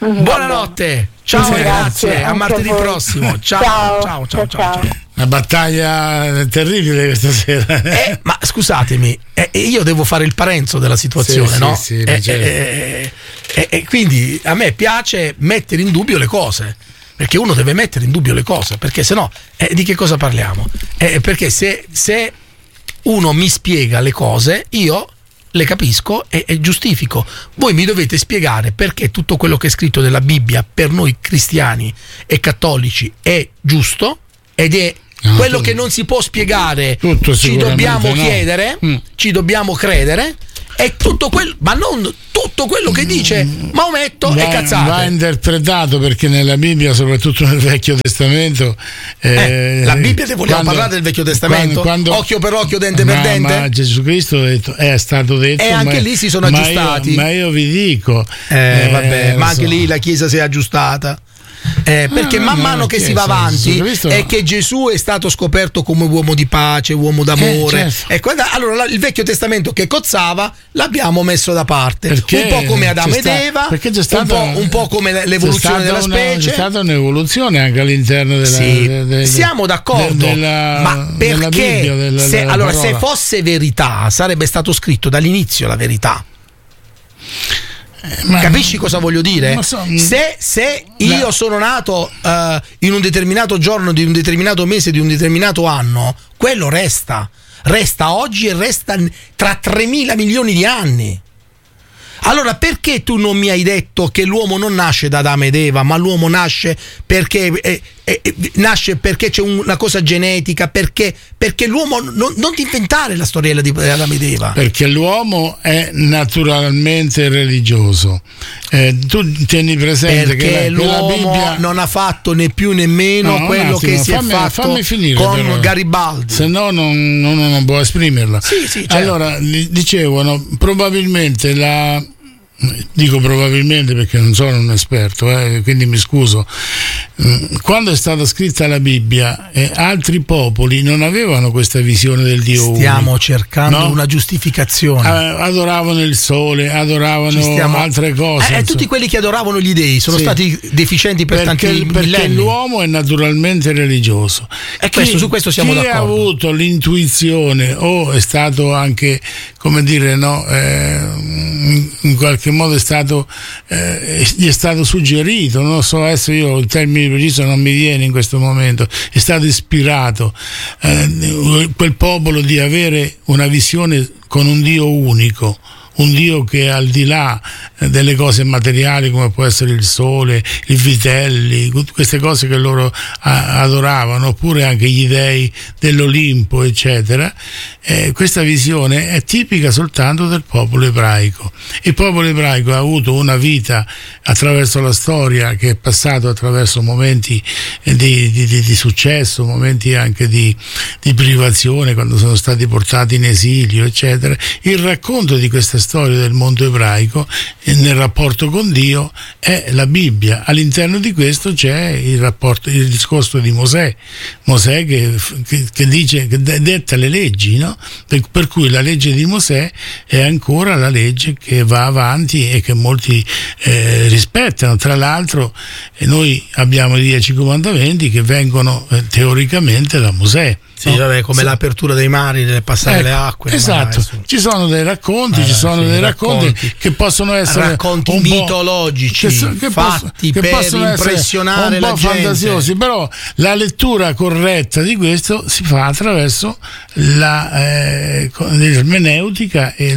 Buonanotte, ciao ragazze, a martedì prossimo. Ciao. Una battaglia terribile questa sera. Ma scusatemi, io devo fare il Parenzo della situazione, no? Sì, e quindi a me piace mettere in dubbio le cose, perché uno deve mettere in dubbio le cose, perché sennò di che cosa parliamo? Perché se uno mi spiega le cose, io le capisco e giustifico. Voi mi dovete spiegare perché tutto quello che è scritto nella Bibbia per noi cristiani e cattolici è giusto ed è quello che non si può spiegare. Ci dobbiamo chiedere, ci dobbiamo credere, e tutto quello, ma non tutto quello che dice Maometto è cazzate. Va interpretato, perché nella Bibbia, soprattutto nel Vecchio Testamento, la Bibbia, te vogliamo parlare del Vecchio Testamento? Occhio per occhio, dente per dente. Ma Gesù Cristo è stato detto, e anche lì si sono aggiustati. Ma io vi dico, ma anche lì la Chiesa si è aggiustata. Perché man mano che si va avanti è che Gesù è stato scoperto come uomo di pace, uomo d'amore. Allora il Vecchio Testamento che cozzava l'abbiamo messo da parte, un po' come Adamo ed Eva, un po' come l'evoluzione della specie. C'è stata un'evoluzione anche all'interno della siamo d'accordo, ma perché se fosse verità sarebbe stato scritto dall'inizio la verità. Capisci cosa voglio dire? Se io sono nato in un determinato giorno di un determinato mese di un determinato anno, quello resta oggi e resta tra 3.000 milioni di anni. Allora perché tu non mi hai detto che l'uomo non nasce da Adamo ed Eva, ma l'uomo nasce perché c'è una cosa genetica, perché l'uomo non ti inventare la storiella di Adamo ed Eva, perché l'uomo è naturalmente religioso. Tu tieni presente perché l'uomo la Bibbia non ha fatto né più né meno quello che si è fatto con però, Garibaldi, se no non può esprimerla. Sì, certo. Allora dicevano probabilmente dico probabilmente perché non sono un esperto, quindi mi scuso. Quando è stata scritta la Bibbia, altri popoli non avevano questa visione del Dio unico. Stiamo cercando una giustificazione. Adoravano il sole, adoravano altre cose. E tutti quelli che adoravano gli dei sono stati deficienti tanti millenni. Perché l'uomo è naturalmente religioso. E su questo siamo d'accordo. Chi ha avuto l'intuizione o è stato anche, come dire, in qualche modo gli è stato suggerito, non so, adesso io il termine preciso non mi viene in questo momento, è stato ispirato quel popolo di avere una visione con un Dio unico, un Dio che è al di là delle cose materiali come può essere il sole, i vitelli, queste cose che loro adoravano, oppure anche gli dei dell'Olimpo, eccetera. Questa visione è tipica soltanto del popolo ebraico. Il popolo ebraico ha avuto una vita attraverso la storia, che è passato attraverso momenti di successo, momenti anche di privazione, quando sono stati portati in esilio, eccetera. Il racconto di questa storia del mondo ebraico nel rapporto con Dio è la Bibbia. All'interno di questo c'è il discorso di Mosè che dice, che detta le leggi, no? Per cui la legge di Mosè è ancora la legge che va avanti e che molti rispettano. Tra l'altro noi abbiamo i 10 comandamenti che vengono teoricamente da Mosè. Sì, vabbè, come l'apertura dei mari, nel passare le acque. Esatto, ci sono dei racconti, racconti che possono essere racconti mitologici, fatti per impressionare la gente, fantasiosi, però la lettura corretta di questo si fa attraverso l'ermeneutica e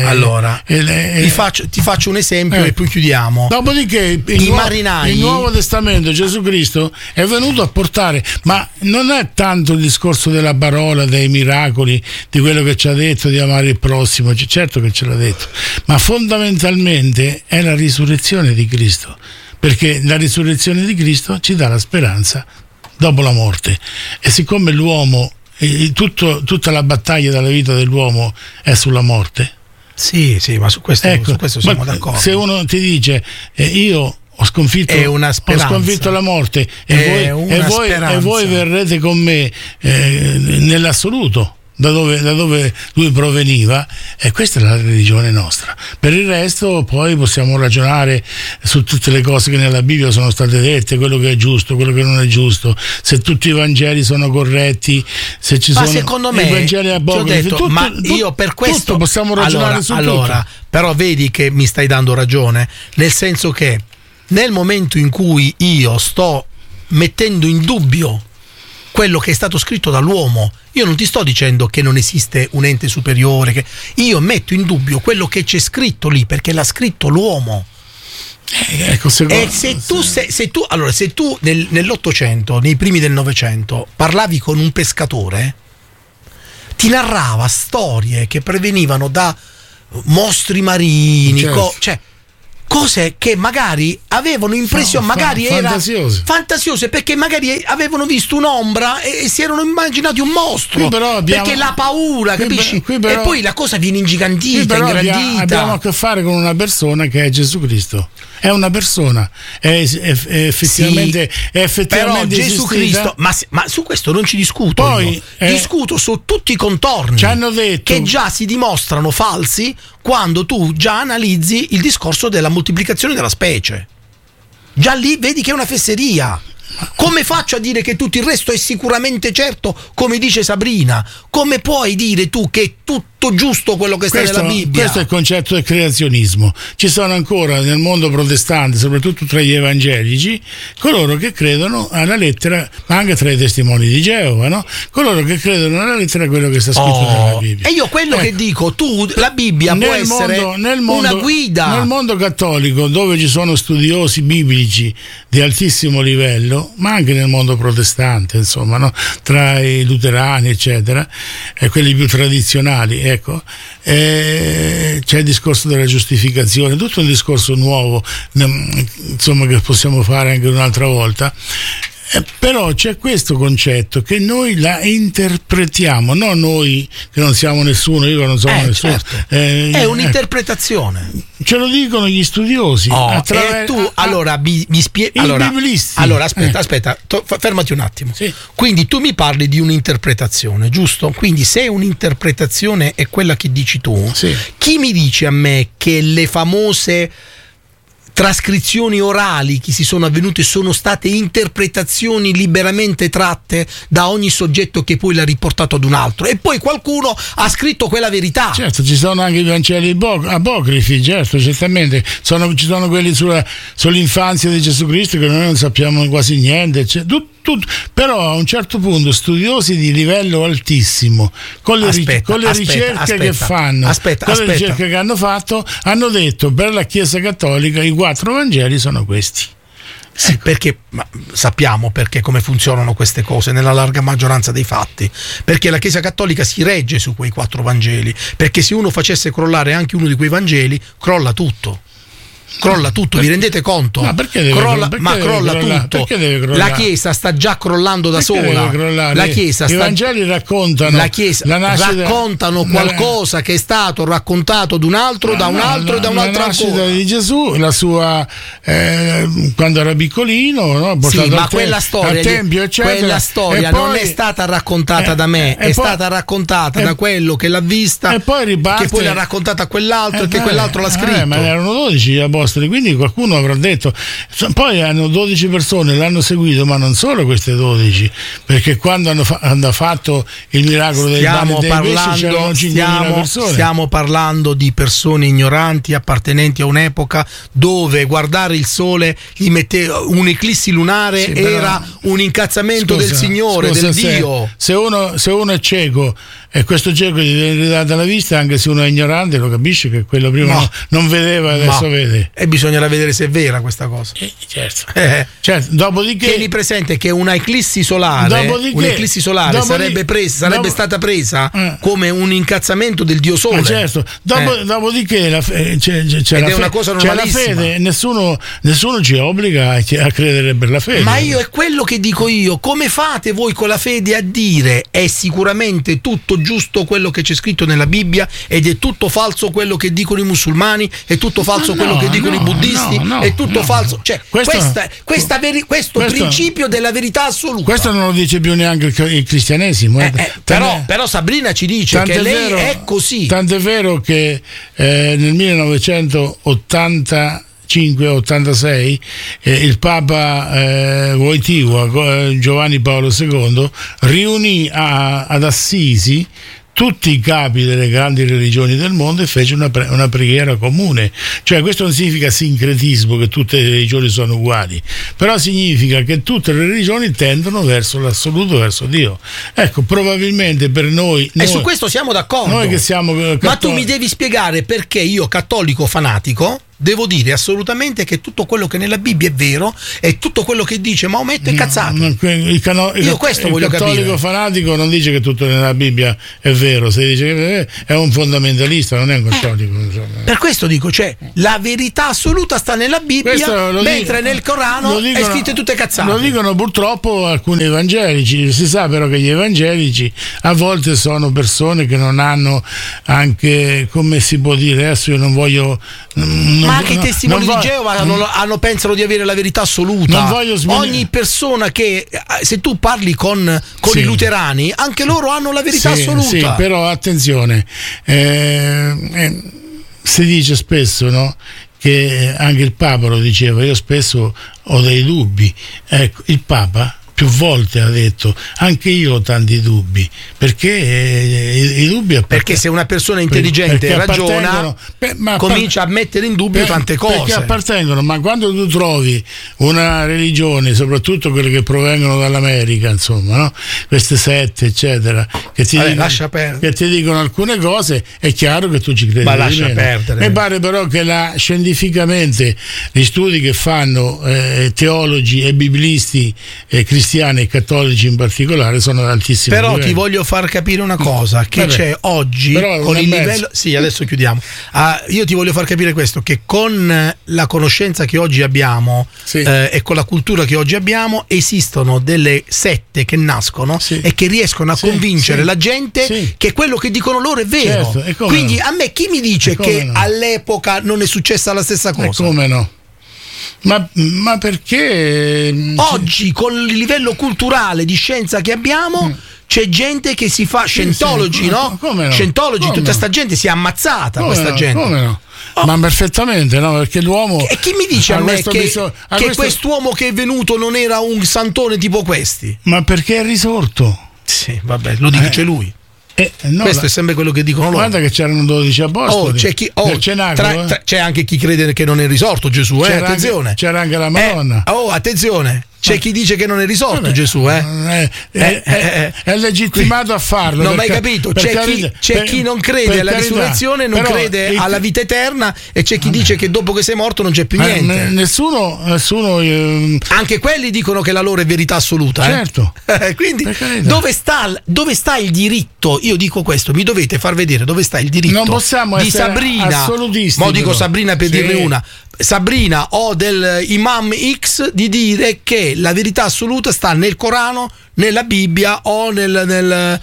ti faccio un esempio e poi chiudiamo. Dopodiché il Nuovo Testamento, Gesù Cristo è venuto a portare, ma non è tanto il discorso della parola, dei miracoli, di quello che ci ha detto di amare il prossimo, certo che ce l'ha detto, ma fondamentalmente è la risurrezione di Cristo, perché la risurrezione di Cristo ci dà la speranza dopo la morte. E siccome l'uomo, tutta la battaglia della vita dell'uomo è sulla morte, sì, ma su questo siamo d'accordo. Se uno ti dice io ho sconfitto la morte e voi verrete con me nell'assoluto, da dove lui proveniva, e questa è la religione nostra. Per il resto poi possiamo ragionare su tutte le cose che nella Bibbia sono state dette, quello che è giusto, quello che non è giusto, se tutti i Vangeli sono corretti, se ci sono secondo me, i Vangeli apocrifi, io per questo possiamo ragionare su tutto. Però vedi che mi stai dando ragione, nel senso che nel momento in cui io sto mettendo in dubbio quello che è stato scritto dall'uomo, io non ti sto dicendo che non esiste un ente superiore, che io metto in dubbio quello che c'è scritto lì perché l'ha scritto l'uomo. Ecco, e se tu nell'Ottocento, nei primi del Novecento, parlavi con un pescatore, ti narrava storie che prevenivano da mostri marini, certo. Cose che magari avevano impressione, magari erano fantasiose, perché magari avevano visto un'ombra e si erano immaginati un mostro, perché la paura, capisci? E poi la cosa viene ingigantita, ingrandita. Abbiamo a che fare con una persona che è Gesù Cristo. È una persona, è effettivamente però Gesù Cristo, ma su questo non ci discuto. Poi discuto su tutti i contorni ci hanno detto che già si dimostrano falsi quando tu già analizzi il discorso della moltiplicazione della specie. Già lì vedi che è una fesseria. Come faccio a dire che tutto il resto è sicuramente certo, come dice Sabrina? Come puoi dire tu che è tutto giusto quello che sta nella Bibbia? Questo è il concetto del creazionismo. Ci sono ancora nel mondo protestante, soprattutto tra gli evangelici, coloro che credono alla lettera, ma anche tra i testimoni di Geova, no? Coloro che credono alla lettera quello che sta scritto nella Bibbia. E io quello che dico, la Bibbia può essere una guida. Nel mondo cattolico, dove ci sono studiosi biblici di altissimo livello, ma anche nel mondo protestante, insomma, no? Tra i luterani eccetera, e quelli più tradizionali, ecco, c'è il discorso della giustificazione, tutto un discorso nuovo, insomma, che possiamo fare anche un'altra volta. Però c'è questo concetto che noi la interpretiamo, non noi che non siamo nessuno, io non sono nessuno. Certo. È un'interpretazione. Ce lo dicono gli studiosi. E tu allora mi spieghi. Allora aspetta, fermati un attimo. Sì. Quindi tu mi parli di un'interpretazione, giusto? Quindi se un'interpretazione è quella che dici tu, sì. Chi mi dice a me che le famose trascrizioni orali che si sono avvenute sono state interpretazioni liberamente tratte da ogni soggetto che poi l'ha riportato ad un altro, e poi qualcuno ha scritto quella verità? Certo, ci sono anche i Vangeli apocrifi, certamente ci sono quelli sull'infanzia di Gesù Cristo, che noi non sappiamo quasi niente, però a un certo punto studiosi di livello altissimo con le ricerche che hanno fatto, hanno detto per la Chiesa Cattolica i 4 Vangeli sono questi. Sì, perché sappiamo perché come funzionano queste cose nella larga maggioranza dei fatti, perché la Chiesa Cattolica si regge su quei 4 Vangeli, perché se uno facesse crollare anche uno di quei Vangeli crolla tutto. Vi rendete conto? Ma perché crolla tutto. Perché deve crollare? La Chiesa sta già crollando da sola. La Chiesa i Vangeli raccontano raccontano qualcosa che è stato raccontato da un altro e da un altro la nascita ancora. Di Gesù, la sua quando era piccolino, no? Sì, ma quella storia al tempio, eccetera. Quella storia non è stata raccontata da me, è stata raccontata da quello che l'ha vista, e poi riparte, che poi l'ha raccontata a quell'altro, e che quell'altro l'ha scritto. Ma erano 12 apostoli, quindi qualcuno avrà detto. Poi hanno 12 persone, l'hanno seguito, ma non solo queste 12, perché quando hanno fatto il miracolo dei pani e dei pesci c'erano 5.000 persone. Stiamo parlando di persone ignoranti, appartenenti a un'epoca dove guardare il sole gli metteva un'eclissi lunare, era un incazzamento del Signore, del Dio. Se uno è cieco e questo cieco gli viene ridata la vista, anche se uno è ignorante, lo capisce che quello prima non vedeva e adesso vede. E bisognerà vedere se è vera questa cosa. Certo. Dopodiché tieni presente che una eclissi solare sarebbe stata presa come un incazzamento del Dio Sole. Certo. Dopodiché c'è una cosa normalissima. C'è la fede, nessuno ci obbliga a credere per la fede. Ma è quello che dico io. Come fate voi con la fede a dire è sicuramente tutto tutto giusto quello che c'è scritto nella Bibbia ed è tutto falso quello che dicono i musulmani, è tutto falso quello che dicono i buddisti, è tutto falso. Cioè, questo principio della verità assoluta. Questo non lo dice più neanche il cristianesimo. Però Sabrina ci dice che lei è così. Tant'è vero che nel 1985-86 il Papa Wojtyła, Giovanni Paolo II, riunì ad Assisi tutti i capi delle grandi religioni del mondo e fece una preghiera comune. Cioè, questo non significa sincretismo, che tutte le religioni sono uguali, però significa che tutte le religioni tendono verso l'assoluto, verso Dio. Ecco, probabilmente per noi e su questo siamo d'accordo. Noi che siamo ma tu mi devi spiegare perché io, cattolico fanatico, devo dire assolutamente che tutto quello che nella Bibbia è vero e tutto quello che dice Maometto è cazzate. Io questo voglio capire. Il cattolico fanatico non dice che tutto nella Bibbia è vero, se dice che è un fondamentalista, non è un cattolico. Per questo dico, cioè, la verità assoluta sta nella Bibbia, mentre nel Corano è scritto tutte cazzate. Lo dicono purtroppo alcuni evangelici. Si sa però che gli evangelici a volte sono persone che non hanno anche, come si può dire, adesso io non voglio... Ma anche i testimoni di Geova pensano di avere la verità assoluta. Ogni persona che, se tu parli con i luterani, anche loro hanno la verità assoluta. Sì, però attenzione, si dice spesso, no? Che anche il Papa lo diceva, io spesso ho dei dubbi. Ecco, il Papa più volte ha detto anche io ho tanti dubbi, perché i dubbi perché se una persona intelligente ragiona comincia a mettere in dubbio tante cose, perché appartengono. Ma quando tu trovi una religione, soprattutto quelle che provengono dall'America, insomma, no? Queste sette eccetera, che ti dicono alcune cose, è chiaro che tu ci credi. Ma lascia perdere. Mi pare però che scientificamente gli studi che fanno teologi e biblisti cristiani e cattolici in particolare sono altissimi. Però ti voglio far capire una cosa, che c'è oggi con il livello. Sì, adesso chiudiamo. Io ti voglio far capire questo, che con la conoscenza che oggi abbiamo e con la cultura che oggi abbiamo, esistono delle sette che nascono e che riescono a convincere la gente che quello che dicono loro è vero. Certo, quindi a me chi mi dice che all'epoca non è successa la stessa cosa? Come no? Ma perché oggi con il livello culturale di scienza che abbiamo c'è gente che si fa Scientology, no? Come no? Scientology, tutta sta gente si è ammazzata, questa gente. Come no? Ma perfettamente, no? Perché l'uomo. E chi mi dice a me che quest'uomo che è venuto non era un santone tipo questi? Ma perché è risorto? Sì, vabbè, lo dice lui. Questo è sempre quello che dicono loro. Guarda che c'erano 12 apostoli. C'è anche chi crede che non è risorto Gesù, attenzione. C'era anche la Madonna. Attenzione. C'è chi dice che non è risorto Gesù, è legittimato a farlo. Non hai capito? C'è chi non crede alla risurrezione, non crede alla vita eterna, e c'è chi dice che dopo che sei morto non c'è più niente. Nessuno anche quelli dicono che la loro è verità assoluta. Certo. Quindi dove sta il diritto? Io dico questo, mi dovete far vedere dove sta il diritto. Non possiamo di Sabrina, assolutisti. Dico Sabrina per dirne una. Sabrina o del Imam X di dire che la verità assoluta sta nel Corano, nella Bibbia o nel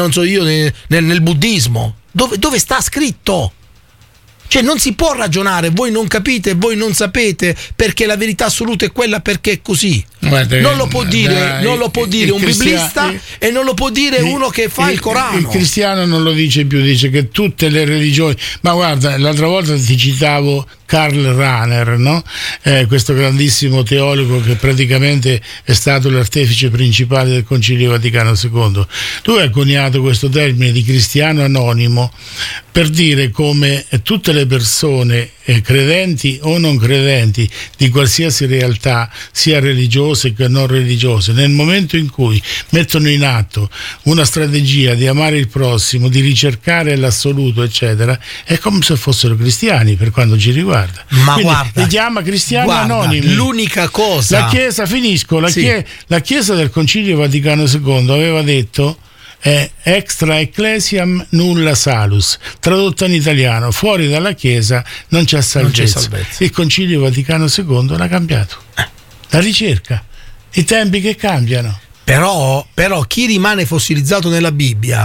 buddismo. Dove sta scritto? Cioè non si può ragionare, voi non capite, voi non sapete perché la verità assoluta è quella, perché è così. Non lo può dire un biblista e non lo può dire uno che fa il Corano. Il cristiano non lo dice più, dice che tutte le religioni. Ma guarda, l'altra volta ti citavo Karl Rahner, no? Questo grandissimo teologo che praticamente è stato l'artefice principale del Concilio Vaticano II. Lui ha coniato questo termine di cristiano anonimo per dire come tutte le persone credenti o non credenti di qualsiasi realtà, sia religiose che non religiose, nel momento in cui mettono in atto una strategia di amare il prossimo, di ricercare l'assoluto, eccetera, è come se fossero cristiani per quanto ci riguarda. Ma quindi guarda, li chiama cristiani anonimi. L'unica cosa, la Chiesa, la Chiesa del Concilio Vaticano II aveva detto extra ecclesiam nulla salus, tradotto in italiano, fuori dalla Chiesa non c'è salvezza. Il Concilio Vaticano II l'ha cambiato. La ricerca, i tempi che cambiano. Però chi rimane fossilizzato nella Bibbia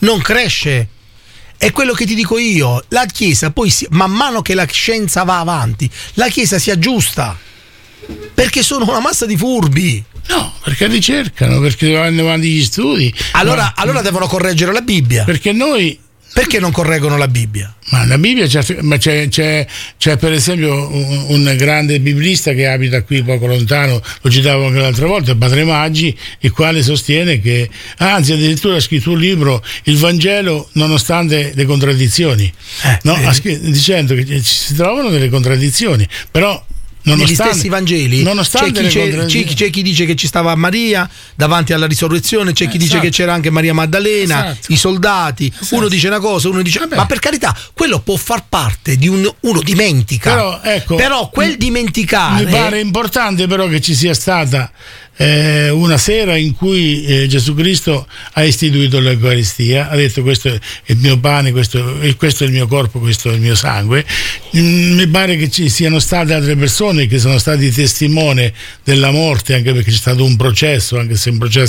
non cresce. È quello che ti dico io, la Chiesa poi man mano che la scienza va avanti, la Chiesa si aggiusta, perché sono una massa di furbi. No, perché ricercano, perché vanno avanti gli studi. Allora devono correggere la Bibbia. Perché noi... Perché non correggono la Bibbia? Ma la Bibbia c'è per esempio un grande biblista che abita qui poco lontano, lo citavo anche l'altra volta, Padre Maggi, il quale sostiene che, anzi addirittura ha scritto un libro, il Vangelo nonostante le contraddizioni, dicendo che ci si trovano delle contraddizioni, però negli stessi Vangeli c'è chi dice che ci stava Maria davanti alla risurrezione, c'è chi dice che c'era anche Maria Maddalena, i soldati, uno dice una cosa, uno dice ma per carità, quello può far parte di uno dimentica, però quel dimenticare mi pare importante però che ci sia stata una sera in cui Gesù Cristo ha istituito l'Eucaristia, ha detto questo è il mio pane, questo è il mio corpo, questo è il mio sangue. Mi pare che ci siano state altre persone che sono stati testimone della morte, anche perché c'è stato un processo, anche se un processo